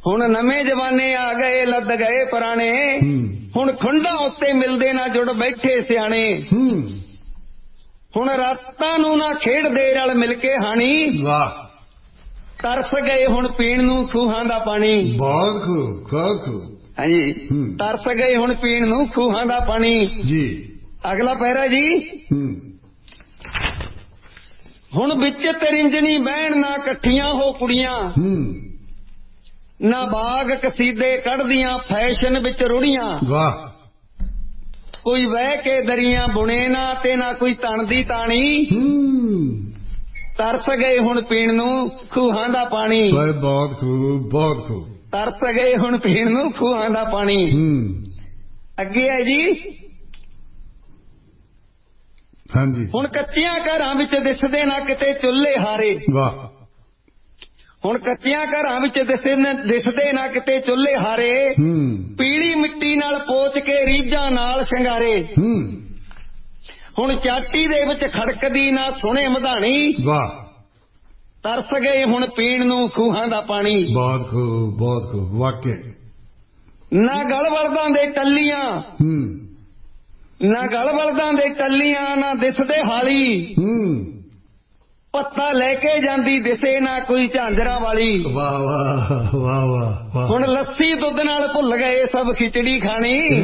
ਹੁਣ ਨਵੇਂ ਜਵਾਨੇ ਆ ਗਏ ਲੱਦ ਗਏ ਪੁਰਾਣੇ, ਹੁਣ ਖੁੰਡਾਂ ਉੱਤੇ ਮਿਲਦੇ ਨਾ ਜੁੜ ਬੈਠੇ ਸਿਆਣੇ, ਹੁਣ ਰਾਤਾਂ ਨੂੰ ਨਾ ਖੇਡਦੇ ਰਲ ਮਿਲ ਕੇ ਹਾਣੀ, ਵਾਹ ਤਰਸ ਗਏ ਹੁਣ ਪੀਣ ਨੂੰ ਖੂਹਾਂ ਦਾ ਪਾਣੀ। ਬਹੁਤ ਖੂਬ ਬਹੁਤ ਖੂਬ। ਹਾਂਜੀ, ਤਰਸ ਗਏ ਹੁਣ ਪੀਣ ਨੂੰ ਖੂਹਾਂ ਦਾ ਪਾਣੀ ਜੀ। ਅਗਲਾ ਪਹਿਰਾ ਜੀ। ਹੁਣ ਵਿੱਚ ਤਰਿੰਜਣੀ ਬਹਿਣ ਨਾ ਇਕੱਠੀਆਂ ਹੋ ਕੁੜੀਆਂ, ਨਾ ਬਾਗ ਕਸੀਦੇ ਕੱਢਦੀਆਂ ਫੈਸ਼ਨ ਵਿੱਚ ਰੁੜੀਆਂ, ਵਾਹ ਕੋਈ ਬਹਿ ਕੇ ਦਰੀਆਂ ਬੁਣੇ ਨਾ ਤੇ ਨਾ ਕੋਈ ਤਣ ਦੀ ਤਾਣੀ, ਤਰਸ ਗਏ ਹੁਣ ਪੀਣ ਨੂੰ ਖੂਹਾਂ ਦਾ ਪਾਣੀ। ਬਹੁਤ ਖੂਬ ਬਹੁਤ ਖੂਬ। ਤਰਸ ਗਏ ਹੁਣ ਪੀਣ ਨੂੰ ਖੂਹਾਂ ਦਾ ਪਾਣੀ। ਅੱਗੇ ਹੈ ਜੀ। ਹਾਂਜੀ। ਹੁਣ ਕੱਚਿਆਂ ਘਰਾਂ ਵਿੱਚ ਦਿਸਦੇ ਨਾ ਕਿਤੇ ਚੁੱਲ੍ਹੇ ਹਾਰੇ, ਵਾਹ। ਹੁਣ ਕੱਚਿਆਂ ਘਰਾਂ ਵਿੱਚ ਦਿਸਦੇ ਨਾ ਕਿਤੇ ਚੁੱਲ੍ਹੇ ਹਾਰੇ, ਪੀਲੀ ਮਿੱਟੀ ਨਾਲ ਪੋਚ ਕੇ ਰੀਝਾਂ ਨਾਲ ਸ਼ਿੰਗਾਰੇ, ਹੁਣ ਚਾਟੀ ਦੇ ਵਿੱਚ ਖੜਕਦੀ ਨਾ ਸੁਣੇ ਮਧਾਣੀ, ਵਾਹ। ਤਰਸ ਗਏ ਹੁਣ ਪੀਣ ਨੂੰ ਖੂਹਾਂ ਦਾ ਪਾਣੀ। ਬਹੁਤ ਖੂਬ ਬਹੁਤ ਖੂਬ ਵਾਕਿਆ। ਨਾ ਗਲ ਬਲਦਾਂ ਦੇ ਟੱਲੀਆਂ, ਨਾ ਗਲ ਬਲਦਾਂ ਦੇ ਟੱਲੀਆਂ, ਨਾ ਦਿਸਦੇ ਹਾਲੀ, ਪੱਤਾ ਲੈ ਕੇ ਜਾਂਦੀ ਦਿਸੇ ਨਾ ਕੋਈ ਝਾਂਜਰਾਂ ਵਾਲੀ। ਵਾਹ ਵਾਹ ਵਾਹ ਵਾਹ। ਹੁਣ ਲੱਸੀ ਦੁੱਧ ਨਾਲ ਭੁੱਲ ਗਏ ਸਭ ਖਿਚੜੀ ਖਾਣੀ,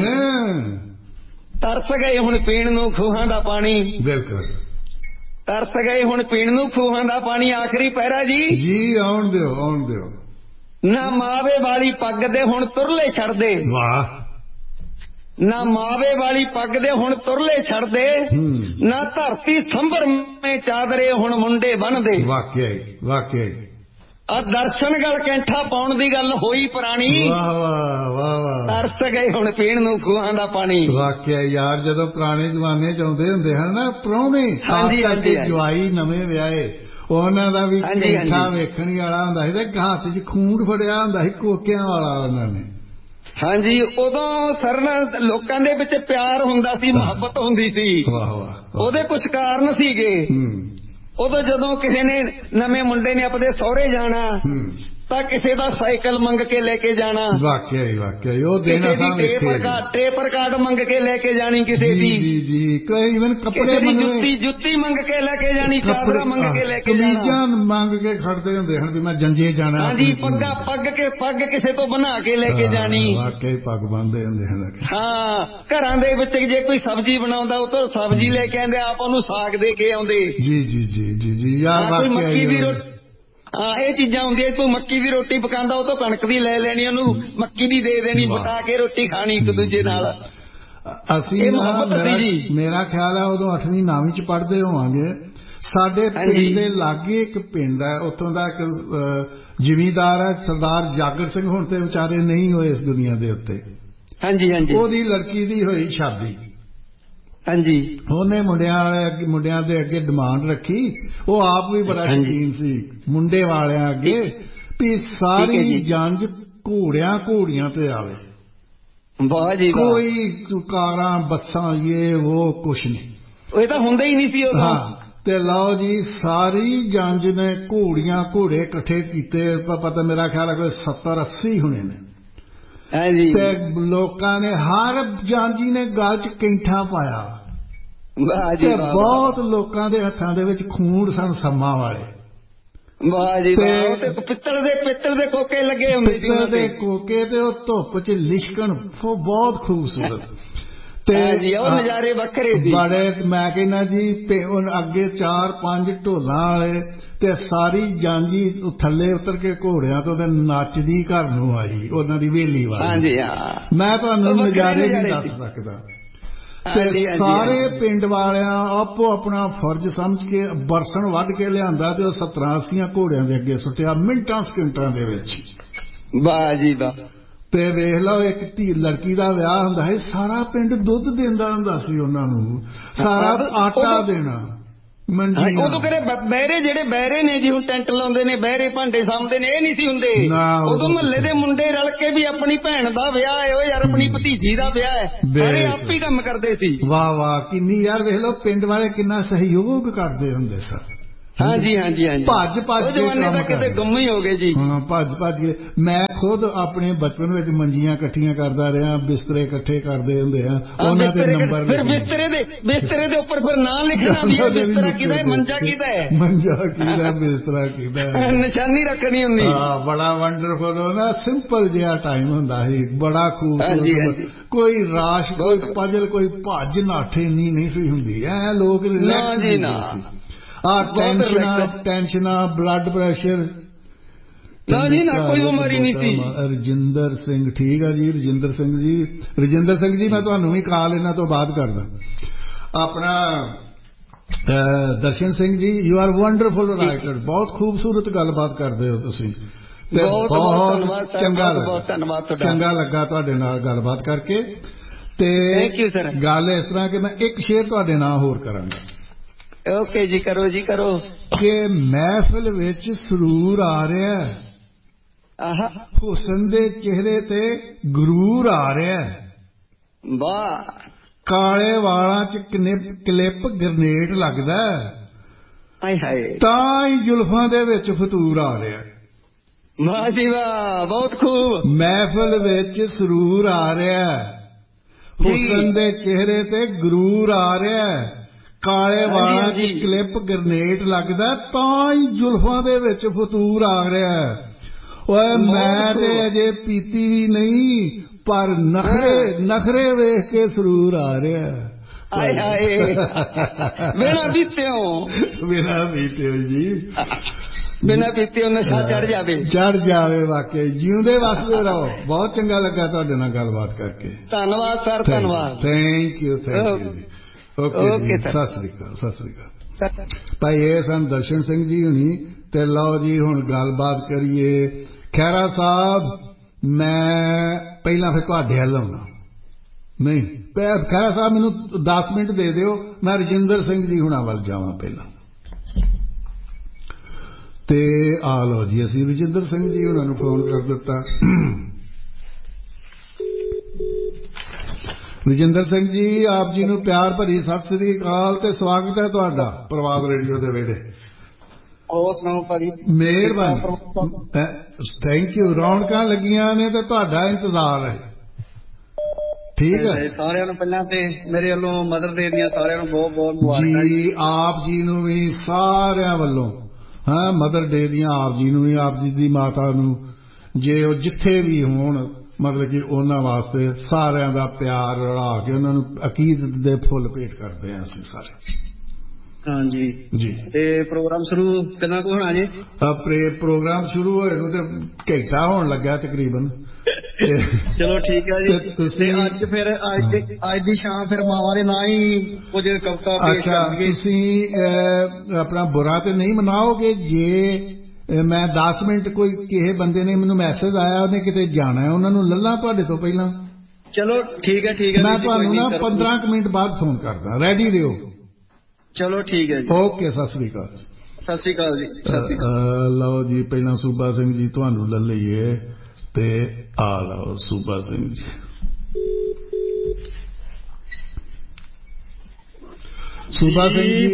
ਤਰਸ ਗਏ ਹੁਣ ਪੀਣ ਨੂੰ ਖੂਹਾਂ ਦਾ ਪਾਣੀ। ਬਿਲਕੁਲ। ਤਰਸ ਗਏ ਹੁਣ ਪੀਣ ਨੂੰ ਖੂਹਾਂ ਦਾ ਪਾਣੀ। ਆਖਰੀ ਪਹਿਰਾ ਜੀ। ਜੀ ਆਉਣ ਦਿਓ ਆਉਣ ਦਿਓ। ਨਾ ਮਾਵੇ ਵਾਲੀ ਪੱਗ ਦੇ ਹੁਣ ਤੁਰਲੇ ਛੱਡਦੇ, ਵਾਹ। ਨਾ ਮਾਵੇ ਵਾਲੀ ਪੱਗ ਦੇ ਹੁਣ ਤੁਰਲੇ ਛੱਡਦੇ, ਨਾ ਧਰਤੀ ਸੰਭਰ ਮੇ ਚਾਦਰੇ ਹੁਣ ਮੁੰਡੇ ਬੰਨਦੇ। ਵਾਕਿਆ ਵਾਕਿਆ। ਆ ਦਰਸ਼ਨ ਗਲ ਕੈਂਠਾ ਪਾਉਣ ਦੀ ਗੱਲ ਹੋਈ ਪੁਰਾਣੀ, ਵਾਹ ਵਾਹ ਵਾਹ। ਤਰਸ ਗਏ ਹੁਣ ਪੀਣ ਨੂੰ ਖੂਹਾਂ ਦਾ ਪਾਣੀ। ਵਾਕਿਆ ਯਾਰ, ਜਦੋਂ ਪੁਰਾਣੇ ਜ਼ਮਾਨੇ ਚ ਆਉਂਦੇ ਹੁੰਦੇ ਹਨ ਨਾ ਪ੍ਰਾਹੁਣੇ, ਜਵਾਈ ਨਵੇਂ ਵਿਆਹੇ, ਉਹਨਾਂ ਦਾ ਵੀ ਕੈਂਠਾ ਵੇਖਣ ਵਾਲਾ ਹੁੰਦਾ ਸੀ ਤੇ ਹੱਥ 'ਚ ਖੂੰਡ ਫੜਿਆ ਹੁੰਦਾ ਸੀ ਕੋਕਿਆਂ ਵਾਲਾ ਉਹਨਾਂ ਨੇ। ਹਾਂਜੀ, ਉਦੋਂ ਸਰ ਲੋਕਾਂ ਦੇ ਵਿੱਚ ਪਿਆਰ ਹੁੰਦਾ ਸੀ, ਮੁਹੱਬਤ ਹੁੰਦੀ ਸੀ। ਵਾਹ ਵਾਹ। ਉਹਦੇ ਕੁਝ ਕਾਰਨ ਸੀਗੇ। ਉਦੋਂ ਜਦੋਂ ਕਿਸੇ ਨੇ ਨਵੇਂ ਮੁੰਡੇ ਨੇ ਆਪਣੇ ਸਹੁਰੇ ਜਾਣਾ ਤਾਂ ਕਿਸੇ ਦਾ ਸਾਈਕਲ ਮੰਗ ਕੇ ਲੈ ਕੇ ਜਾਣਾ। ਵਾਕਿਆ ਹੀ ਵਾਕਿਆ ਹੀ। ਉਹ ਦੇਣਾ ਟੇਪਰ ਕਾਰਡ ਮੰਗ ਕੇ ਲੈ ਕੇ ਜਾਣੀ ਕਿਸੇ ਦੀ। ਜੀ ਜੀ। ਕੋਈ ਇਵਨ ਕੱਪੜੇ ਜੁੱਤੀ ਮੰਗ ਕੇ ਲੈ ਕੇ ਜਾਣੀ, ਚਾਦਰਾ ਮੰਗ ਕੇ ਲੈ ਕੇ ਜਾਣਾ, ਕਮੀਜ਼ਾਂ ਮੰਗ ਕੇ ਖੜਦੇ ਹੁੰਦੇ ਹਨ ਵੀ ਮੈਂ ਜੰਜੇ ਜਾਣਾ। ਹਾਂਜੀ, ਪੱਗ ਕਿਸੇ ਤੋਂ ਬਣਾ ਕੇ ਲੈ ਕੇ ਜਾਣੀ। ਵਾਕਿਆ ਪੱਗ ਬੰਨ੍ਹਦੇ ਹੁੰਦੇ ਹਨ। ਹਾਂ, ਘਰਾਂ ਦੇ ਵਿੱਚ ਜੇ ਕੋਈ ਸਬਜ਼ੀ ਬਣਾਉਂਦਾ ਉਹ ਤੋਂ ਸਬਜ਼ੀ ਲੈ ਕੇ ਆਉਂਦੇ, ਆਪ ਉਹਨੂੰ ਸਾਗ ਦੇ ਕੇ ਆਉਂਦੇ। ਜੀ ਜੀ ਜੀ ਜੀ ਜੀ ਯਾਰ। ਕੋਈ ਮੱਕੀ ਦੀ ਰੋਟੀ, ਹਾਂ ਇਹ ਚੀਜ਼ਾਂ ਹੁੰਦੀਆਂ। ਕੋਈ ਮੱਕੀ ਦੀ ਰੋਟੀ ਪਕਾਉਂਦਾ ਉਹ ਤੋਂ ਕਣਕ ਦੀ ਲੈ ਲੈਣੀ, ਉਹਨੂੰ ਮੱਕੀ ਦੀ ਦੇ ਦੇਣੀ, ਬਟਾ ਕੇ ਰੋਟੀ ਖਾਣੀ ਇੱਕ ਦੂਜੇ ਨਾਲ। ਅਸੀਂ ਮੇਰਾ ਖਿਆਲ ਹੈ ਉਦੋਂ 8ਵੀਂ 9ਵੀਂ ਚ ਪੜ੍ਹਦੇ ਹੋਵਾਂਗੇ। ਸਾਡੇ ਪਿੰਡ ਦੇ ਲਾਗੇ ਇੱਕ ਪਿੰਡ ਹੈ, ਉੱਥੋਂ ਦਾ ਇੱਕ ਜ਼ਿਮੀਂਦਾਰ ਹੈ ਸਰਦਾਰ ਜਾਗਰ ਸਿੰਘ, ਹੁਣ ਤੇ ਵਿਚਾਰੇ ਨਹੀਂ ਹੋਏ ਇਸ ਦੁਨੀਆ ਦੇ ਉੱਤੇ। ਹਾਂਜੀ ਹਾਂਜੀ। ਉਹਦੀ ਲੜਕੀ ਦੀ ਹੋਈ ਸ਼ਾਦੀ। ਹਾਂਜੀ। ਉਹਨੇ ਮੁੰਡਿਆਂ ਦੇ ਅੱਗੇ ਡਿਮਾਂਡ ਰੱਖੀ, ਉਹ ਆਪ ਵੀ ਬੜਾ ਸ਼ੌਕੀਨ ਸੀ ਮੁੰਡੇ ਵਾਲਿਆਂ ਅੱਗੇ, ਵੀ ਸਾਰੀ ਜੰਝ ਘੋੜੀਆਂ ਤੇ ਆਵੇ। ਵਾਹ ਜੀ ਵਾਹ। ਕੋਈ ਕਾਰਾਂ ਬੱਸਾਂ ਇਹ ਉਹ ਕੁਛ ਨਹੀਂ, ਇਹ ਤਾਂ ਹੁੰਦਾ ਹੀ ਨਹੀਂ ਸੀ ਉਦੋਂ। ਹਾਂ, ਤੇ ਲਓ ਜੀ ਸਾਰੀ ਜੰਝ ਨੇ ਘੋੜੇ ਇਕੱਠੇ ਕੀਤੇ, ਪਤਾ ਮੇਰਾ ਖਿਆਲ ਹੈ ਕੋਈ 70-80 ਹੋਣੇ ਨੇ। ਤੇ ਲੋਕਾਂ ਨੇ ਹਰ ਜਾਂਜੀ ਨੇ ਗਲ 'ਚ ਕੈਂਠਾ ਪਾਇਆ ਤੇ ਬਹੁਤ ਲੋਕਾਂ ਦੇ ਹੱਥਾਂ ਦੇ ਵਿੱਚ ਖੂੰਡ ਸਨ ਸੰਮਾਂ ਵਾਲੇ। ਵਾਹ ਜੀ ਵਾਹ। ਤੇ ਪਿੱਤਲ ਦੇ ਕੋਕੇ ਲੱਗੇ ਹੁੰਦੇ ਸੀ, ਪਿੱਤਲ ਦੇ ਕੋਕੇ, ਤੇ ਉਹ ਧੁੱਪ 'ਚ ਲਿਸ਼ਕਣ, ਬਹੁਤ ਖੂਬਸੂਰਤ। ਤੇ ਉਹ ਨਜ਼ਾਰੇ ਵੱਖਰੇ ਸੀ ਬੜੇ। ਮੈਂ ਕਹਿੰਦਾ ਜੀ, ਤੇ ਅੱਗੇ 4-5 ਢੋਲਾਂ ਵਾਲੇ ਤੇ ਸਾਰੀ ਜਾਂਜੀ ਥੱਲੇ ਉਤਰ ਕੇ ਘੋੜਿਆਂ ਤੋਂ ਤੇ ਨੱਚਦੀ ਘਰ ਨੂੰ ਆਈ, ਉਹਨਾਂ ਦੀ ਹਵੇਲੀ ਵਾਲੀ। ਮੈਂ ਤੁਹਾਨੂੰ ਨਜ਼ਾਰੇ ਨਹੀਂ ਦੱਸ ਸਕਦਾ। ਤੇ ਸਾਰੇ ਪਿੰਡ ਵਾਲਿਆਂ ਆਪੋ ਆਪਣਾ ਫਰਜ਼ ਸਮਝ ਕੇ ਬਰਸਨ ਵੱਢ ਕੇ ਲਿਆਂਦਾ ਤੇ ਉਹ 70-80 ਘੋੜਿਆਂ ਦੇ ਅੱਗੇ ਸੁੱਟਿਆ ਮਿੰਟਾਂ ਸਕਿੰਟਾਂ ਦੇ ਵਿੱਚ। ਵਾਹ ਜੀ ਵਾਹ। ਤੇ ਵੇਖ ਲਓ, ਇੱਕ ਲੜਕੀ ਦਾ ਵਿਆਹ ਹੁੰਦਾ ਹੈ, ਸਾਰਾ ਪਿੰਡ ਦੁੱਧ ਦਿੰਦਾ ਹੁੰਦਾ ਸੀ ਉਹਨਾਂ ਨੂੰ, ਸਾਰਾ ਆਟਾ ਦੇਣਾ। ਉਦੋਂ ਕਿਹੜੇ ਬਹਿਰੇ, ਜਿਹੜੇ ਬਹਿਰੇ ਨੇ ਜੀ ਹੁਣ ਟੈਂਟ ਲਾਉਂਦੇ ਨੇ, ਬਹਿਰੇ ਭਾਂਡੇ ਸਾਂਭਦੇ ਨੇ, ਇਹ ਨਹੀਂ ਸੀ ਹੁੰਦੇ। ਉਦੋਂ ਮਹੱਲੇ ਦੇ ਮੁੰਡੇ ਰਲ ਕੇ ਵੀ ਆਪਣੀ ਭੈਣ ਦਾ ਵਿਆਹ ਹੈ, ਉਹ ਯਾਰ ਆਪਣੀ ਭਤੀਜੀ ਦਾ ਵਿਆਹ ਹੈ, ਸਾਰੇ ਆਪ ਹੀ ਕੰਮ ਕਰਦੇ ਸੀ। ਵਾਹ ਵਾਹ। ਕਿੰਨੀ ਯਾਰ ਵੇਖ ਲਓ ਪਿੰਡ ਵਾਲੇ ਕਿੰਨਾ ਸਹਿਯੋਗ ਕਰਦੇ ਹੁੰਦੇ ਸਨ। ਹਾਂਜੀ ਹਾਂਜੀ ਹਾਂਜੀ ਭੱਜ ਭੱਜ ਕੇ ਕੰਮ ਕਿਤੇ ਗੁੰਮ ਹੀ ਹੋ ਗਏ ਜੀ। ਹਾਂ ਭੱਜ ਭੱਜ ਕੇ। ਮੈਂ ਖੁਦ ਆਪਣੇ ਬਚਪਨ ਵਿੱਚ ਮੰਜੀਆਂ ਇਕੱਠੀਆਂ ਕਰਦਾ ਰਿਹਾ, ਬਿਸਤਰੇ ਇਕੱਠੇ ਕਰਦੇ ਹੁੰਦੇ ਆ, ਉਹਨਾਂ ਦੇ ਨੰਬਰ ਫਿਰ ਬਿਸਤਰੇ ਦੇ ਉੱਪਰ ਫਿਰ ਨਾਂ ਲਿਖਣਾ ਵੀ ਬਿਸਤਰਾ ਕਿਹਦਾ ਹੈ, ਮੰਜਾ ਕਿਹਦਾ ਹੈ, ਮੰਜਾ ਕਿਹਦਾ, ਬਿਸਤਰਾ ਕਿਹਦਾ ਹੈ, ਨਿਸ਼ਾਨੀ ਰੱਖਣੀ ਹੁੰਦੀ। ਹਾਂ ਬੜਾ ਵੰਡਰਫੁਲ ਨਾ, ਸਿੰਪਲ ਜਿਹਾ ਟਾਈਮ ਹੁੰਦਾ ਸੀ, ਬੜਾ ਖੂਬਸੂਰਤ। ਕੋਈ ਰਾਸ਼, ਕੋਈ ਪਜਲ, ਕੋਈ ਭੱਜ ਨਾਠੇ ਨਹੀਂ ਸੀ ਹੁੰਦੀ। ਐ ਲੋਕ ਰਿਲੈਕਸ ਹੁੰਦੇ ਸੀ। ਟੈਨਸ਼ਨਾਂ, ਬਲੱਡ ਪ੍ਰੈਸ਼ਰ, ਨਾ ਜੀ ਨਾ, ਕੋਈ ਬਿਮਾਰੀ ਨਹੀਂ ਸੀ। ਰਜਿੰਦਰ ਸਿੰਘ, ਠੀਕ ਆ ਜੀ ਰਜਿੰਦਰ ਸਿੰਘ ਜੀ। ਰਜਿੰਦਰ ਸਿੰਘ ਜੀ, ਮੈਂ ਤੁਹਾਨੂੰ ਵੀ ਕਾਲ ਇਹਨਾਂ ਤੋਂ ਬਾਅਦ ਕਰਦਾ। ਆਪਣਾ Darshan Singh ji, you are wonderful writer, ਬਹੁਤ ਖੂਬਸੂਰਤ ਗੱਲਬਾਤ ਕਰਦੇ ਹੋ ਤੁਸੀਂ, ਤੇ ਬਹੁਤ ਚੰਗਾ ਲੱਗਾ ਤੁਹਾਡੇ ਨਾਲ ਗੱਲਬਾਤ ਕਰਕੇ। ਤੇ ਗੱਲ ਇਸ ਤਰ੍ਹਾਂ ਕਿ ਮੈਂ ਇੱਕ ਸ਼ੇਰ ਤੁਹਾਡੇ ਨਾਲ ਹੋਰ ਕਰਾਂਗਾ। ਓਕੇ ਜੀ, ਕਰੋ ਜੀ ਕਰੋ। ਕਿ ਮਹਿਫਿਲ ਵਿੱਚ ਸਰੂਰ ਆ ਰਿਹਾ, ਹੁਸਨ ਦੇ ਚਿਹਰੇ ਤੇ ਗਰੂਰ ਆ ਰਿਹਾ, ਵਾਹ, ਕਾਲੇ ਵਾਲਾਂ ਚ ਕਲਿੱਪ ਗਰਨੇਟ ਲੱਗਦਾ, ਹਾਏ ਹਾਏ, ਤਾਂ ਹੀ ਜ਼ੁਲਫਾਂ ਦੇ ਵਿੱਚ ਫਤੂਰ ਆ ਰਿਹਾ। ਵਾਹ ਜੀ ਵਾਹ, ਬਹੁਤ ਖੂਬ। ਮਹਿਫਿਲ ਵਿੱਚ ਸਰੂਰ ਆ ਰਿਹਾ, ਹੁਸਨ ਦੇ ਚਿਹਰੇ ਤੇ ਗਰੂਰ ਆ ਰਿਹਾ, ਕਾਲੇ ਵਾਲਾਂ ਚ ਕਲਿੱਪ ਗਰਨੇਟ ਲੱਗਦਾ, ਤਾਂ ਹੀ ਜ਼ੁਲਫਾਂ ਦੇ ਵਿੱਚ ਫਤੂਰ ਆ ਰਿਹਾ। ਓਏ ਮੈਂ ਤੇ ਅਜੇ ਪੀਤੀ ਵੀ ਨਹੀਂ, ਪਰ ਨਖਰੇ ਵੇਖ ਕੇ ਸਰੂਰ ਆ ਰਿਹਾ। ਹਾਏ ਹਾਏ, ਬਿਨਾਂ ਪੀਤਿਓ ਜੀ, ਬਿਨਾਂ ਪੀਤਿਓ ਨਸ਼ਾ ਚੜ ਜਾਵੇ ਵਾਕਈ। ਜਿਉਂਦੇ ਵਸਦੇ ਰਹੋ। ਬਹੁਤ ਚੰਗਾ ਲੱਗਾ ਤੁਹਾਡੇ ਨਾਲ ਗੱਲਬਾਤ ਕਰਕੇ। ਧੰਨਵਾਦ ਸਰ, ਧੰਨਵਾਦ। ਥੈਂਕ ਯੂ ਜੀ। ਓਕੇ, ਸਤਿ ਸ੍ਰੀ ਅਕਾਲ। ਭਾਈ ਇਹ ਸਨ ਦਰਸ਼ਨ ਸਿੰਘ ਜੀ ਹੁਣੀ। ਤੇ ਲਓ ਜੀ, ਹੁਣ ਗੱਲਬਾਤ ਕਰੀਏ। ਖਹਿਰਾ ਸਾਹਿਬ, ਮੈਂ ਪਹਿਲਾਂ ਫਿਰ ਤੁਹਾਡੇ ਵੱਲ ਆਉਣਾ। ਨਹੀਂ ਖਹਿਰਾ ਸਾਹਿਬ, ਮੈਨੂੰ 10 ਮਿੰਟ ਦੇ ਦਿਓ, ਮੈਂ ਰਜਿੰਦਰ ਸਿੰਘ ਜੀ ਹੁਣਾਂ ਵੱਲ ਜਾਵਾਂ ਪਹਿਲਾਂ। ਤੇ ਆ ਲਓ ਜੀ, ਅਸੀਂ ਰਜਿੰਦਰ ਸਿੰਘ ਜੀ ਹੁਣਾਂ ਨੂੰ ਫੋਨ ਕਰ ਦਿੱਤਾ। ਰਜਿੰਦਰ ਸਿੰਘ ਜੀ, ਆਪ ਜੀ ਨੂੰ ਪਿਆਰ ਭਰੀ ਸਤਿ ਸ੍ਰੀ ਅਕਾਲ ਤੇ ਸਵਾਗਤ ਹੈ ਤੁਹਾਡਾ ਪ੍ਰਵਾਦ ਰੇਡੀਓ ਦੇ ਵਿਹੜੇ। ਹੋਰ ਸੁਣਾਓ ਭਾਜੀ? ਮਿਹਰਬਾਨੀ, ਥੈਂਕ ਯੂ। ਰੌਣਕਾਂ ਲੱਗੀਆਂ ਨੇ ਤੇ ਤੁਹਾਡਾ ਇੰਤਜ਼ਾਰ ਹੈ। ਠੀਕ ਹੈ ਸਾਰਿਆਂ ਨੂੰ ਪਹਿਲਾਂ ਤੇ ਮੇਰੇ ਵੱਲੋਂ ਮਦਰ ਡੇ ਦੀਆਂ ਸਾਰਿਆਂ ਨੂੰ ਬਹੁਤ ਬਹੁਤ ਮੁਬਾਰਕਾਂ ਜੀ। ਆਪ ਜੀ ਨੂੰ ਵੀ ਸਾਰਿਆਂ ਵੱਲੋਂ, ਹਾਂ ਮਦਰ ਡੇ ਦੀਆਂ ਆਪ ਜੀ ਨੂੰ ਵੀ, ਆਪ ਜੀ ਦੀ ਮਾਤਾ ਨੂੰ, ਜੇ ਉਹ ਜਿੱਥੇ ਵੀ ਹੋਣ, ਮਤਲਬ ਕਿ ਉਹਨਾਂ ਵਾਸਤੇ ਸਾਰਿਆਂ ਦਾ ਪਿਆਰ ਰਲਾ ਕੇ ਉਹਨਾਂ ਨੂੰ ਅਕੀਦਤ ਦੇ ਫੁੱਲ ਭੇਟ ਕਰਦੇ ਹਾਂ ਅਸੀਂ ਸਾਰੇ। ਹਾਂਜੀ ਜੀ। ਤੇ ਪ੍ਰੋਗਰਾਮ ਸ਼ੁਰੂ ਕਿੰਨਾ ਕੁ ਹੋਣਾ ਜੀ? ਪ੍ਰੋਗਰਾਮ ਸ਼ੁਰੂ ਹੋਏ ਨੂੰ ਤੇ ਘੰਟਾ ਹੋਣ ਲੱਗਾ ਤਕਰੀਬਨ। ਚਲੋ ਠੀਕ ਹੈ ਜੀ। ਤੁਸੀਂ ਅੱਜ ਫਿਰ ਅੱਜ ਦੀ ਸ਼ਾਮ ਫਿਰ ਮਾਵਾਂ ਦੇ ਨਾਂ ਹੀ ਕੁਝ ਕਵਿਤਾ ਪੇਸ਼ ਕਰਨਗੇ। ਤੁਸੀਂ ਆਪਣਾ ਬੁਰਾ ਤੇ ਨਹੀਂ ਮਨਾਓਗੇ ਜੇ ਮੈਂ 10 ਮਿੰਟ ਕੋਈ ਕਿਸੇ ਬੰਦੇ ਨੇ ਮੈਨੂੰ ਮੈਸੇਜ ਆਇਆ, ਉਹਨੇ ਕਿਤੇ ਜਾਣਾ, ਉਹਨਾਂ ਨੂੰ ਲੱਲਾਂ ਤੁਹਾਡੇ ਤੋਂ ਪਹਿਲਾਂ? ਚਲੋ ਠੀਕ ਹੈ ਮੈਂ ਤੁਹਾਨੂੰ ਨਾ 15 ਮਿੰਟ ਬਾਅਦ ਫੋਨ ਕਰਦਾ, ਰੈਡੀ ਰਹੋ। ਚਲੋ ਠੀਕ ਹੈ ਜੀ। ਓਕੇ, ਸਤਿ ਸ੍ਰੀ ਅਕਾਲ। ਸਤਿ ਸ੍ਰੀ ਅਕਾਲ ਜੀ। ਲਓ ਜੀ, ਪਹਿਲਾਂ ਸੂਬਾ ਸਿੰਘ ਜੀ ਤੁਹਾਨੂੰ ਲੈ ਲਈਏ ਤੇ ਆ ਲਓ ਸੂਬਾ ਸਿੰਘ ਜੀ। ਸੂਬਾ ਸਿੰਘ ਜੀ,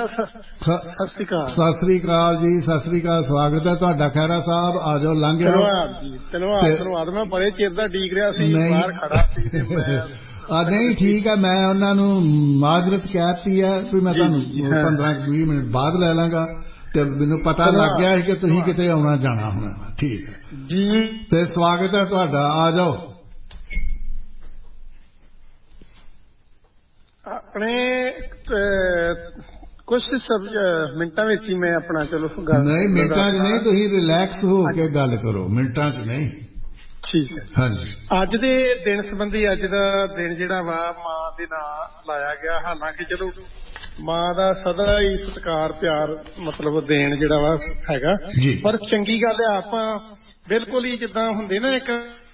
ਸਤਿ ਸ੍ਰੀ ਅਕਾਲ ਜੀ। ਸਤਿ ਸ੍ਰੀ ਅਕਾਲ, ਸਵਾਗਤ ਹੈ ਤੁਹਾਡਾ। ਖਹਿਰਾ ਸਾਹਿਬ ਆ ਜਾਓ, ਲੰਘ ਆਓ। ਧੰਨਵਾਦ। ਮੈਂ ਬੜੇ ਚਿਰ ਦਾ ਡੀਕ ਰਿਹਾ ਸੀ, ਬਾਹਰ ਖੜਾ ਸੀ। ਨਹੀਂ ਠੀਕ ਹੈ, ਮੈਂ ਉਹਨਾਂ ਨੂੰ ਮਾਜ਼ਰਤ ਕਹਿਤੀ ਹੈ ਵੀ ਮੈਂ ਤੁਹਾਨੂੰ 15-20 ਮਿੰਟ ਬਾਅਦ ਲੈ ਲਾਂਗਾ। ਤੇ ਮੈਨੂੰ ਪਤਾ ਲੱਗ ਗਿਆ ਹੈ ਕਿ ਤੁਸੀਂ ਕਿਤੇ ਆਉਣਾ ਜਾਣਾ ਹੋਣਾ। ਠੀਕ ਹੈ ਜੀ, ਤੇ ਸਵਾਗਤ ਹੈ ਤੁਹਾਡਾ, ਆ ਜਾਓ। ਆਪਣੇ ਕੁਝ ਮਿੰਟਾਂ ਵਿੱਚ ਹੀ ਮੈਂ ਆਪਣਾ ਚਲੋ ਗੱਲ। ਨਹੀਂ ਮਿੰਟਾਂ 'ਚ ਨਹੀਂ, ਤੁਸੀਂ ਰਿਲੈਕਸ ਹੋ ਕੇ ਗੱਲ ਕਰੋ, ਮਿੰਟਾਂ 'ਚ ਨਹੀਂ। ਠੀਕ ਹੈ। ਹਾਂਜੀ, ਅੱਜ ਦੇ ਦਿਨ ਸੰਬੰਧੀ, ਅੱਜ ਦਾ ਦਿਨ ਜਿਹੜਾ ਵਾ ਮਾਂ ਦੇ ਨਾਂ ਲਾਇਆ ਗਿਆ। ਹਾਲਾਂਕਿ ਚਲੋ ਮਾਂ ਦਾ ਸਦਾ ਹੀ ਸਤਿਕਾਰ ਪਿਆਰ ਮਤਲਬ ਦੇਣ ਜਿਹੜਾ ਵਾ ਹੈਗਾ, ਪਰ ਚੰਗੀ ਗੱਲ ਹੈ ਆਪਾਂ ਬਿਲਕੁਲ ਹੀ ਜਿੱਦਾਂ ਹੁੰਦੇ ਨਾ ਇੱਕ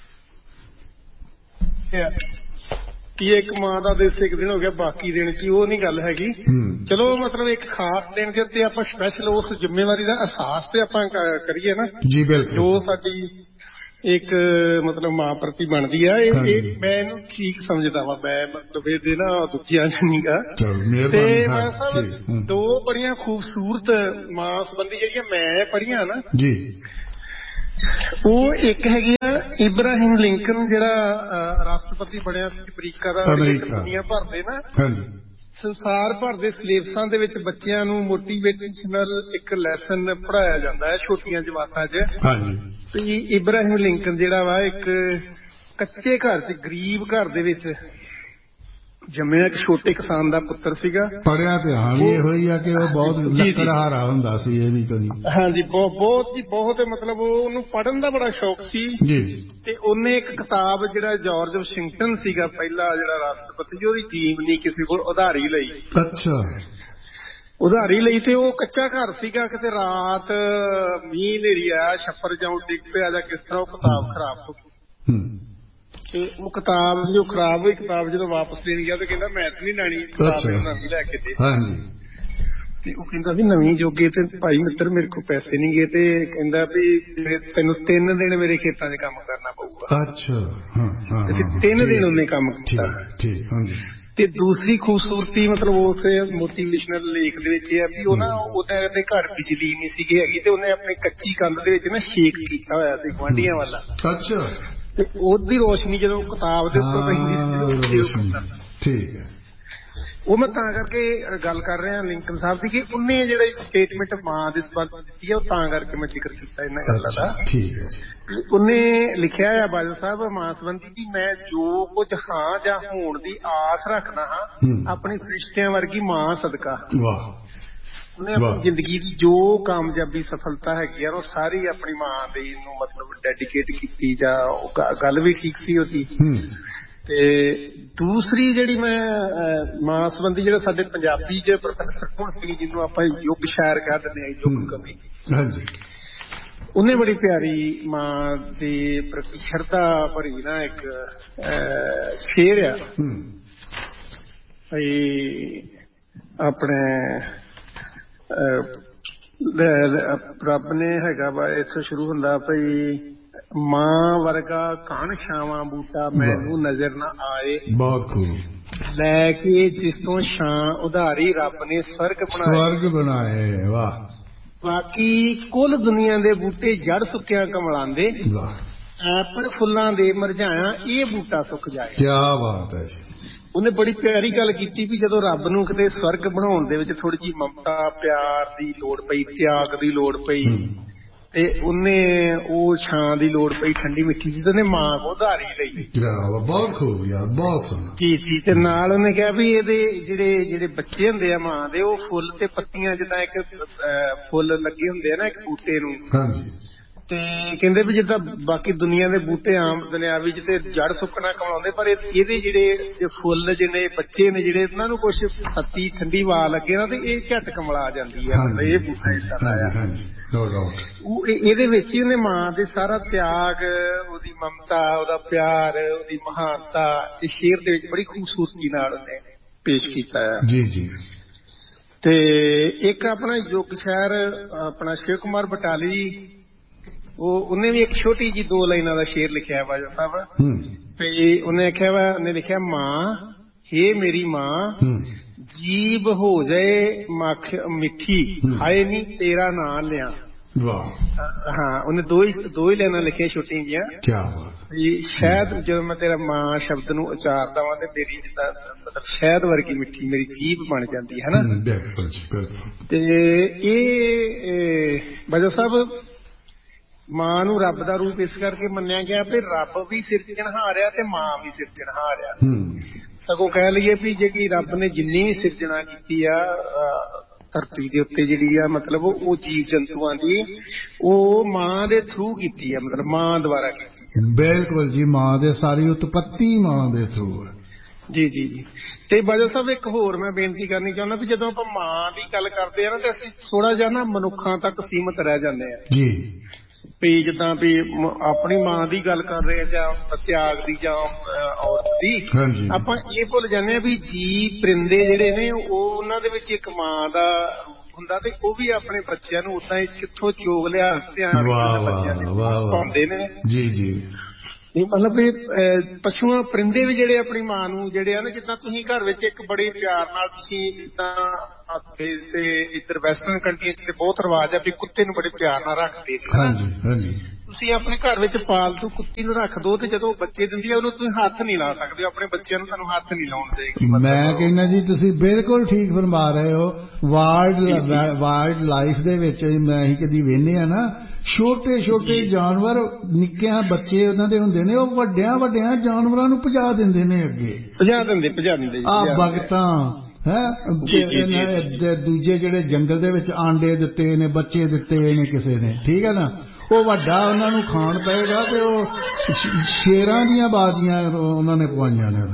ਕਿ ਇੱਕ ਮਾਂ ਦਾ ਦਿਵਸ ਇੱਕ ਦਿਨ ਹੋ ਗਿਆ, ਬਾਕੀ ਦਿਨ ਕੀ, ਉਹ ਨਹੀਂ ਗੱਲ ਹੈਗੀ। ਚਲੋ ਮਤਲਬ ਇੱਕ ਖਾਸ ਦਿਨ ਦੇ ਉੱਤੇ ਆਪਾਂ ਸਪੈਸ਼ਲ ਉਸ ਜ਼ਿੰਮੇਵਾਰੀ ਦਾ ਅਹਿਸਾਸ ਤੇ ਆਪਾਂ ਕਰੀਏ ਨਾ। ਜੀ ਬਿਲਕੁਲ। ਜੋ ਸਾਡੀ ਇੱਕ ਮਤਲਬ ਮਾਂ ਪ੍ਰਤੀ ਬਣਦੀ ਆ। ਇਹ ਮੈਂ ਇਹਨੂੰ ਠੀਕ ਸਮਝਦਾ ਵਾ। ਮੈਂ ਮਤਲਬ ਇਹਦੇ ਨਾ ਦੂਜਿਆਂ ਚ ਨੀ ਗਾ। ਤੇ ਮੈਂ ਦੋ ਬੜੀਆਂ ਖੂਬਸੂਰਤ ਮਾਂ ਸੰਬੰਧੀ ਜਿਹੜੀਆਂ ਮੈਂ ਪੜ੍ਹੀਆਂ ਨਾ ਜੀ, ਉਹ ਇੱਕ ਹੈਗੀ ਆ ਇਬਰਾਹਿਮ ਲਿੰਕਨ, ਜਿਹੜਾ ਰਾਸ਼ਟਰਪਤੀ ਬਣਿਆ ਸੀ ਅਮਰੀਕਾ ਦਾ। ਦੁਨੀਆ ਭਰ ਦੇ ਨਾ ਸੰਸਾਰ ਭਰ ਦੇ ਸਿਲੇਬਸਾਂ ਦੇ ਵਿੱਚ ਬੱਚਿਆਂ ਨੂੰ ਮੋਟੀਵੇਸ਼ਨਲ ਇੱਕ ਲੈਸਨ ਪੜ੍ਹਾਇਆ ਜਾਂਦਾ ਹੈ ਛੋਟੀਆਂ ਜਮਾਤਾਂ 'ਚ। ਇਬਰਾਹਿਮ ਲਿੰਕਨ ਜਿਹੜਾ ਵਾ ਇੱਕ ਕੱਚੇ ਘਰ 'ਚ, ਗਰੀਬ ਘਰ ਦੇ ਵਿੱਚ ਜੰਮਿਆ, ਇੱਕ ਛੋਟੇ ਕਿਸਾਨ ਦਾ ਪੁੱਤਰ ਸੀਗਾ। ਪੜ੍ਹਿਆ ਤੇ ਹਾਂ ਵੀ ਇਹੋ ਹੀ ਆ ਕਿ ਉਹ ਬਹੁਤ ਲੱਕੜਹਾਰਾ ਹੁੰਦਾ ਸੀ। ਇਹ ਵੀ ਕਦੀ ਹਾਂਜੀ ਬਹੁਤ ਮਤਲਬ ਉਹਨੂੰ ਪੜ੍ਹਨ ਦਾ ਬੜਾ ਸ਼ੌਕ ਸੀ ਜੀ। ਤੇ ਉਹਨੇ ਇੱਕ ਕਿਤਾਬ, ਜਿਹੜਾ ਜਾਰਜ ਵਾਸ਼ਿੰਗਟਨ ਸੀਗਾ ਪਹਿਲਾ ਜਿਹੜਾ ਰਾਸ਼ਟਰਪਤੀ, ਉਹਦੀ ਜੀਵਨੀ ਕਿਸੇ ਕੋਲ ਉਧਾਰੀ ਲਈ। ਅੱਛਾ, ਉਧਾਰੀ ਲਈ। ਤੇ ਉਹ ਕੱਚਾ ਘਰ ਸੀਗਾ, ਕਿਤੇ ਰਾਤ ਮੀਂਹ ਹਨੇਰੀ ਆਇਆ, ਛੱਪਰ ਜਾਉ ਡਿੱਗ ਪਿਆ ਜਾਂ ਕਿਸ ਤਰ੍ਹਾਂ, ਉਹ ਕਿਤਾਬ ਖਰਾਬ ਹੋ ਗਈ। ਤੇ ਉਹ ਕਿਤਾਬ ਜੋ ਖਰਾਬ ਹੋਈ, ਕਿਤਾਬ ਜਦੋਂ ਵਾਪਸ ਦੇਣ ਗਿਆ ਤੇ ਕਹਿੰਦਾ ਮੈਂ ਤੇ ਨਹੀਂ ਲੈਣੀ ਕਿਤਾਬ, ਲੈ ਕੇ ਦੇ। ਤੇ ਉਹ ਕਹਿੰਦਾ ਵੀ ਨਵੀਂ ਜੋਗੇ ਤੇ ਭਾਈ ਮਿੱਤਰ ਮੇਰੇ ਕੋਲ ਪੈਸੇ ਨਹੀਂ ਗਏ। ਤੇ ਕਹਿੰਦਾ ਵੀ ਤੈਨੂੰ 3 ਦਿਨ ਮੇਰੇ ਖੇਤਾਂ 'ਚ ਕੰਮ ਕਰਨਾ ਪਊਗਾ। ਅੱਛਾ, ਤੇ ਫਿਰ 3 ਦਿਨ ਉਹਨੇ ਕੰਮ ਕੀਤਾ। ਤੇ ਦੂਸਰੀ ਖੂਬਸੂਰਤੀ ਮਤਲਬ ਉਸ ਮੋਟੀਵੇਸ਼ਨਲ ਲੇਖ ਦੇ ਵਿੱਚ ਇਹ ਆ ਵੀ ਉਹ ਨਾ ਉਹਦੇ ਘਰ ਬਿਜਲੀ ਨਹੀਂ ਸੀਗੀ ਹੈਗੀ, ਤੇ ਉਹਨੇ ਆਪਣੀ ਕੱਚੀ ਕੰਧ ਦੇ ਵਿੱਚ ਨਾ ਛੇਕ ਕੀਤਾ ਹੋਇਆ ਸੀ ਗੁਆਂਢੀਆਂ ਵਾਲਾ। ਅੱਛਾ, ਤੇ ਉਹਦੀ ਰੋਸ਼ਨੀ ਜਦੋਂ ਕਿਤਾਬ ਦੇ ਉੱਪਰ ਪੈਂਦੀ। ਠੀਕ ਹੈ, ਉਹ ਮੈਂ ਤਾਂ ਕਰਕੇ ਗੱਲ ਕਰ ਰਿਹਾ ਲਿੰਕਨ ਸਾਹਿਬ ਦੀ, ਕਿ ਉਹਨੇ ਜਿਹੜੀ ਸਟੇਟਮੈਂਟ ਮਾਂ ਦੇ ਸੰਬੰਧ ਦਿੱਤੀ ਹੈ, ਉਹ ਤਾਂ ਕਰਕੇ ਮੈਂ ਜ਼ਿਕਰ ਕੀਤਾ ਇਹਨਾਂ ਗੱਲਾਂ ਦਾ। ਠੀਕ ਹੈ, ਉਹਨੇ ਲਿਖਿਆ ਆ ਬਾਦਲ ਸਾਹਿਬ ਮਾਂ ਸੰਬੰਧੀ ਕਿ ਮੈਂ ਜੋ ਕੁਝ ਹਾਂ ਜਾਂ ਹੋਣ ਦੀ ਆਸ ਰੱਖਦਾ ਹਾਂ ਆਪਣੀ ਫਰਿਸ਼ਤਿਆਂ ਵਰਗੀ ਮਾਂ ਸਦਕਾ। ਉਹਨੇ ਆਪਣੀ ਜ਼ਿੰਦਗੀ ਦੀ ਜੋ ਕਾਮਯਾਬੀ ਸਫਲਤਾ ਹੈਗੀ ਆ ਉਹ ਸਾਰੀ ਆਪਣੀ ਮਾਂ ਦੇ ਨੂੰ ਮਤਲਬ ਡੈਡੀਕੇਟ ਕੀਤੀ। ਜਾਂ ਉਹ ਗੱਲ ਵੀ ਠੀਕ ਸੀ ਉਹਦੀ। ਤੇ ਦੂਸਰੀ ਜਿਹੜੀ ਮੈਂ ਮਾਂ ਸੰਬੰਧੀ, ਜਿਹੜਾ ਸਾਡੇ ਪੰਜਾਬੀ 'ਚ ਪ੍ਰੋਫੈਸਰ ਹੁਣ ਸਿੰਘ, ਜਿਹਨੂੰ ਆਪਾਂ ਯੁੱਗ ਸ਼ਾਇਰ ਕਹਿ ਦਿੰਦੇ ਹਾਂ, ਯੁੱਗ ਕਵੀ, ਉਹਨੇ ਬੜੀ ਪਿਆਰੀ ਮਾਂ ਦੇ ਪ੍ਰਤੀ ਸ਼ਰਧਾ ਭਰੀ ਨਾ ਇੱਕ ਸ਼ੇਰ ਆ। ਆਪਣੇ ਰੱਬ ਨੇ ਹੈਗਾ ਵਾ, ਇੱਥੋਂ ਸ਼ੁਰੂ ਹੁੰਦਾ ਭਈ, ਮਾਂ ਵਰਗਾ ਘਣ ਛਾਵਾਂ ਬੂਟਾ ਮੈਨੂੰ ਨਜ਼ਰ ਨਾ ਆਏ, ਬਹੁਤ ਖੂਬ ਲੈ ਕੇ ਜਿਸ ਤੋਂ ਛਾਂ ਉਧਾਰੀ ਰੱਬ ਨੇ ਸਵਰਗ ਬਣਾਏ। ਵਾਹ, ਬਾਕੀ ਕੁੱਲ ਦੁਨੀਆ ਦੇ ਬੂਟੇ ਜੜ ਸੁੱਕਿਆ ਕਮਲਾਂਦੇ, ਪਰ ਫੁੱਲਾਂ ਦੇ ਮੁਰਝਾਇਆ ਇਹ ਬੂਟਾ ਸੁੱਕ ਜਾਏ। ਕਿਆ ਬਾਤ ਹੈ ਜੀ। ਉਹਨੇ ਬੜੀ ਪਿਆਰੀ ਗੱਲ ਕੀਤੀ ਵੀ ਜਦੋਂ ਰੱਬ ਨੂੰ ਕਿਤੇ ਸਵਰਗ ਬਣਾਉਣ ਦੇ ਵਿੱਚ ਥੋੜੀ ਜਿਹੀ ਮਮਤਾ ਪਿਆਰ ਦੀ ਲੋੜ ਪਈ, ਤਿਆਗ ਦੀ ਲੋੜ ਪਈ, ਤੇ ਉਹਨੇ ਉਹ ਛਾਂ ਦੀ ਲੋੜ ਪਈ ਠੰਡੀ ਮਿੱਠੀ ਜੀ, ਤੇ ਉਹਨੇ ਮਾਂ ਕੋ ਉਧਾਰੀ ਲਈ। ਬਹੁਤ ਖੂਬ ਯਾਰ, ਬਹੁਤ ਸੋਹਣਾ। ਜੀ। ਤੇ ਨਾਲ ਉਹਨੇ ਕਿਹਾ ਵੀ ਇਹਦੇ ਜਿਹੜੇ ਬੱਚੇ ਹੁੰਦੇ ਆ ਮਾਂ ਦੇ, ਉਹ ਫੁੱਲ ਤੇ ਪੱਤੀਆਂ, ਜਿੱਦਾਂ ਇੱਕ ਫੁੱਲ ਲੱਗੇ ਹੁੰਦੇ ਆ ਨਾ ਇੱਕ ਬੂਟੇ ਨੂੰ, ਤੇ ਕਹਿੰਦੇ ਵੀ ਜਿੱਦਾਂ ਬਾਕੀ ਦੁਨੀਆ ਦੇ ਬੂਟੇ ਆਮ ਦੁਨਿਆਵੀ ਚ ਤੇ ਜੜ ਸੁੱਕਣਾ ਕਮਾਉਂਦੇ, ਪਰ ਇਹਦੇ ਜਿਹੜੇ ਫੁੱਲ ਜਿਹੜੇ ਬੱਚੇ ਨੇ ਜਿਹੜੇ, ਇਹਨਾਂ ਨੂੰ ਕੁਛ ਪੱਤੀ ਠੰਡੀ ਹਵਾ ਲੱਗੇ ਨਾ ਤੇ ਇਹ ਝਟ ਕਮਲਾ ਜਾਂਦੀ ਹੈ। ਇਹ ਬੂਟਾ ਏਦਾਂ ਦਾ ਉਹ ਇਹਦੇ ਵਿੱਚ ਹੀ ਉਹਨੇ ਮਾਂ ਦੇ ਸਾਰਾ ਤਿਆਗ, ਉਹਦੀ ਮਮਤਾ, ਉਹਦਾ ਪਿਆਰ, ਉਹਦੀ ਮਹਾਨਤਾ ਇਸ ਸ਼ੇਰ ਦੇ ਵਿੱਚ ਬੜੀ ਖੂਬਸੂਰਤੀ ਨਾਲ ਉਹਨੇ ਪੇਸ਼ ਕੀਤਾ ਹੈ। ਜੀ। ਤੇ ਇੱਕ ਆਪਣਾ ਯੁੱਗ ਸ਼ਾਇਰ ਆਪਣਾ ਸ਼ਿਵ ਕੁਮਾਰ ਬਟਾਲੀ, ਉਹਨੇ ਵੀ ਇੱਕ ਛੋਟੀ ਜੀ 2 ਲਾਈਨਾਂ ਦਾ ਸ਼ੇਰ ਲਿਖਿਆ ਬਾਜਾ ਸਾਹਿਬ। ਤੇ ਉਹਨੇ ਆਖਿਆ ਵਾ, ਉਹਨੇ ਲਿਖਿਆ, ਮਾਂ ਹੇ ਮੇਰੀ ਮਾਂ ਜੀਬ ਹੋ ਜਾਏ ਮਿੱਠੀ, ਹਾਏ ਨੀ ਤੇਰਾ ਨਾਂ ਲਿਆ। ਹਾਂ, ਉਹਨੇ ਦੋ ਹੀ ਲਾਈਨਾਂ ਲਿਖੀਆਂ ਛੋਟੀਆਂ ਜੀਆਂ। ਸ਼ਾਇਦ ਜਦੋਂ ਮੈਂ ਤੇਰਾ ਮਾਂ ਸ਼ਬਦ ਨੂੰ ਉਚਾਰਦਾ ਵਾਂ ਤੇ ਮੇਰੀ ਜਿੱਦਾਂ ਮਤਲਬ ਸ਼ਹਿਦ ਵਰਗੀ ਮਿੱਠੀ ਮੇਰੀ ਜੀਭ ਬਣ ਜਾਂਦੀ ਹੈ ਨਾ। ਤੇ ਇਹ ਬਾਜਾ ਸਾਹਿਬ, ਮਾਂ ਨੂੰ ਰੱਬ ਦਾ ਰੂਪ ਇਸ ਕਰਕੇ ਮੰਨਿਆ ਗਿਆ ਵੀ ਰੱਬ ਵੀ ਸਿਰਜਣਹਾਰ ਆ ਤੇ ਮਾਂ ਵੀ ਸਿਰਜਣਹਾਰ ਆ। ਸਗੋਂ ਕਹਿ ਲਈਏ ਵੀ ਜਿਹੜੀ ਰੱਬ ਨੇ ਜਿੰਨੀ ਵੀ ਸਿਰਜਣਾ ਕੀਤੀ ਆ ਧਰਤੀ ਦੇ ਉੱਤੇ, ਜਿਹੜੀ ਆ ਮਤਲਬ ਉਹ ਜੀਵ ਜੰਤੂਆਂ ਦੀ, ਉਹ ਮਾਂ ਦੇ ਥਰੂ ਕੀਤੀ ਆ, ਮਤਲਬ ਮਾਂ ਦੁਆਰਾ ਕੀਤੀ ਆ। ਬਿਲਕੁਲ ਜੀ, ਮਾਂ ਦੇ ਸਾਰੀ ਉਤਪਤੀ ਮਾਂ ਦੇ ਥਰੂ ਹੈ। ਜੀ। ਤੇ ਬਾਜਾ ਸਾਹਿਬ ਇੱਕ ਹੋਰ ਮੈਂ ਬੇਨਤੀ ਕਰਨੀ ਚਾਹੁੰਦਾ ਵੀ ਜਦੋਂ ਆਪਾਂ ਮਾਂ ਦੀ ਗੱਲ ਕਰਦੇ ਆ ਨਾ ਤੇ ਅਸੀਂ ਥੋੜਾ ਜਿਹਾ ਨਾ ਮਨੁੱਖਾਂ ਤੱਕ ਸੀਮਤ ਰਹਿ ਜਾਂਦੇ ਆ ਜੀ। ਵੀ ਜਿੱਦਾਂ ਵੀ ਆਪਣੀ ਮਾਂ ਦੀ ਗੱਲ ਕਰ ਰਹੇ ਜਾਂ ਤਿਆਗ ਦੀ ਜਾਂ ਔਰਤ ਦੀ, ਆਪਾਂ ਇਹ ਭੁੱਲ ਜਾਂਦੇ ਹਾਂ ਵੀ ਜੀ ਪਰਿੰਦੇ ਜਿਹੜੇ ਨੇ ਉਹ ਉਹਨਾਂ ਦੇ ਵਿੱਚ ਇੱਕ ਮਾਂ ਦਾ ਰੂਪ ਹੁੰਦਾ ਤੇ ਉਹ ਵੀ ਆਪਣੇ ਬੱਚਿਆਂ ਨੂੰ ਉਦਾਂ ਹੀ ਕਿੱਥੋਂ ਚੋਗ ਲਿਆ ਬੱਚਿਆਂ ਦੇ ਪਾਉਂਦੇ ਨੇ ਜੀ ਜੀ। ਮਤਲਬ ਵੀ ਪਸ਼ੂਆਂ ਪਰਿੰਦੇ ਵੀ ਜਿਹੜੇ ਆਪਣੀ ਮਾਂ ਨੂੰ ਜਿਹੜੇ ਆ ਨਾ, ਜਿੱਦਾਂ ਤੁਸੀਂ ਘਰ ਵਿੱਚ ਇੱਕ ਬੜੇ ਪਿਆਰ ਨਾਲ ਤੁਸੀਂ ਜਿੱਦਾਂ ਤੇ ਇੱਧਰ ਵੈਸਟਰਨ ਕੰਟਰੀਆਂ ਚ ਤੇ ਬਹੁਤ ਰਿਵਾਜ ਆ ਵੀ ਕੁੱਤੇ ਨੂੰ ਬੜੇ ਪਿਆਰ ਨਾਲ ਰੱਖਦੇ ਨੇ, ਤੁਸੀਂ ਆਪਣੇ ਘਰ ਵਿੱਚ ਪਾਲਤੂ ਕੁੱਤੀ ਨੂੰ ਰੱਖ ਦੋ ਤੇ ਜਦੋਂ ਬੱਚੇ ਦਿੰਦੀ ਆ ਉਹਨੂੰ ਤੁਸੀਂ ਹੱਥ ਨਹੀਂ ਲਾ ਸਕਦੇ, ਆਪਣੇ ਬੱਚਿਆਂ ਨੂੰ ਤੁਹਾਨੂੰ ਹੱਥ ਨਹੀਂ ਲਾਉਣ ਦੇਗੀ। ਮੈਂ ਕਹਿੰਦਾ ਜੀ ਤੁਸੀਂ ਬਿਲਕੁਲ ਠੀਕ ਫਰਮਾ ਰਹੇ ਹੋ। ਵਾਈਲਡ ਲਾਈਫ ਦੇ ਵਿੱਚ ਮੈਂ ਅਸੀਂ ਕਦੀ ਵੇਖਦੇ ਆ ਨਾ, ਛੋਟੇ ਛੋਟੇ ਜਾਨਵਰ ਨਿੱਕਿਆਂ ਬੱਚੇ ਉਹਨਾਂ ਦੇ ਹੁੰਦੇ ਨੇ, ਉਹ ਵੱਡਿਆਂ ਵੱਡਿਆਂ ਜਾਨਵਰਾਂ ਨੂੰ ਭਜਾ ਦਿੰਦੇ ਨੇ, ਅੱਗੇ ਭਜਾ ਦਿੰਦੇ ਆ ਬਗਤਾਂ ਦੂਜੇ ਜਿਹੜੇ ਜੰਗਲ ਦੇ ਵਿੱਚ ਆਂਡੇ ਦਿੱਤੇ ਨੇ, ਬੱਚੇ ਦਿੱਤੇ ਨੇ ਕਿਸੇ ਨੇ, ਠੀਕ ਹੈ ਨਾ, ਉਹ ਵੱਡਾ ਉਹਨਾਂ ਨੂੰ ਖਾਣ ਪਏਗਾ ਤੇ ਉਹ ਸ਼ੇਰਾਂ ਦੀਆਂ ਬਾਜ਼ੀਆਂ ਉਹਨਾਂ ਨੇ ਪਵਾਈਆਂ ਨੇ।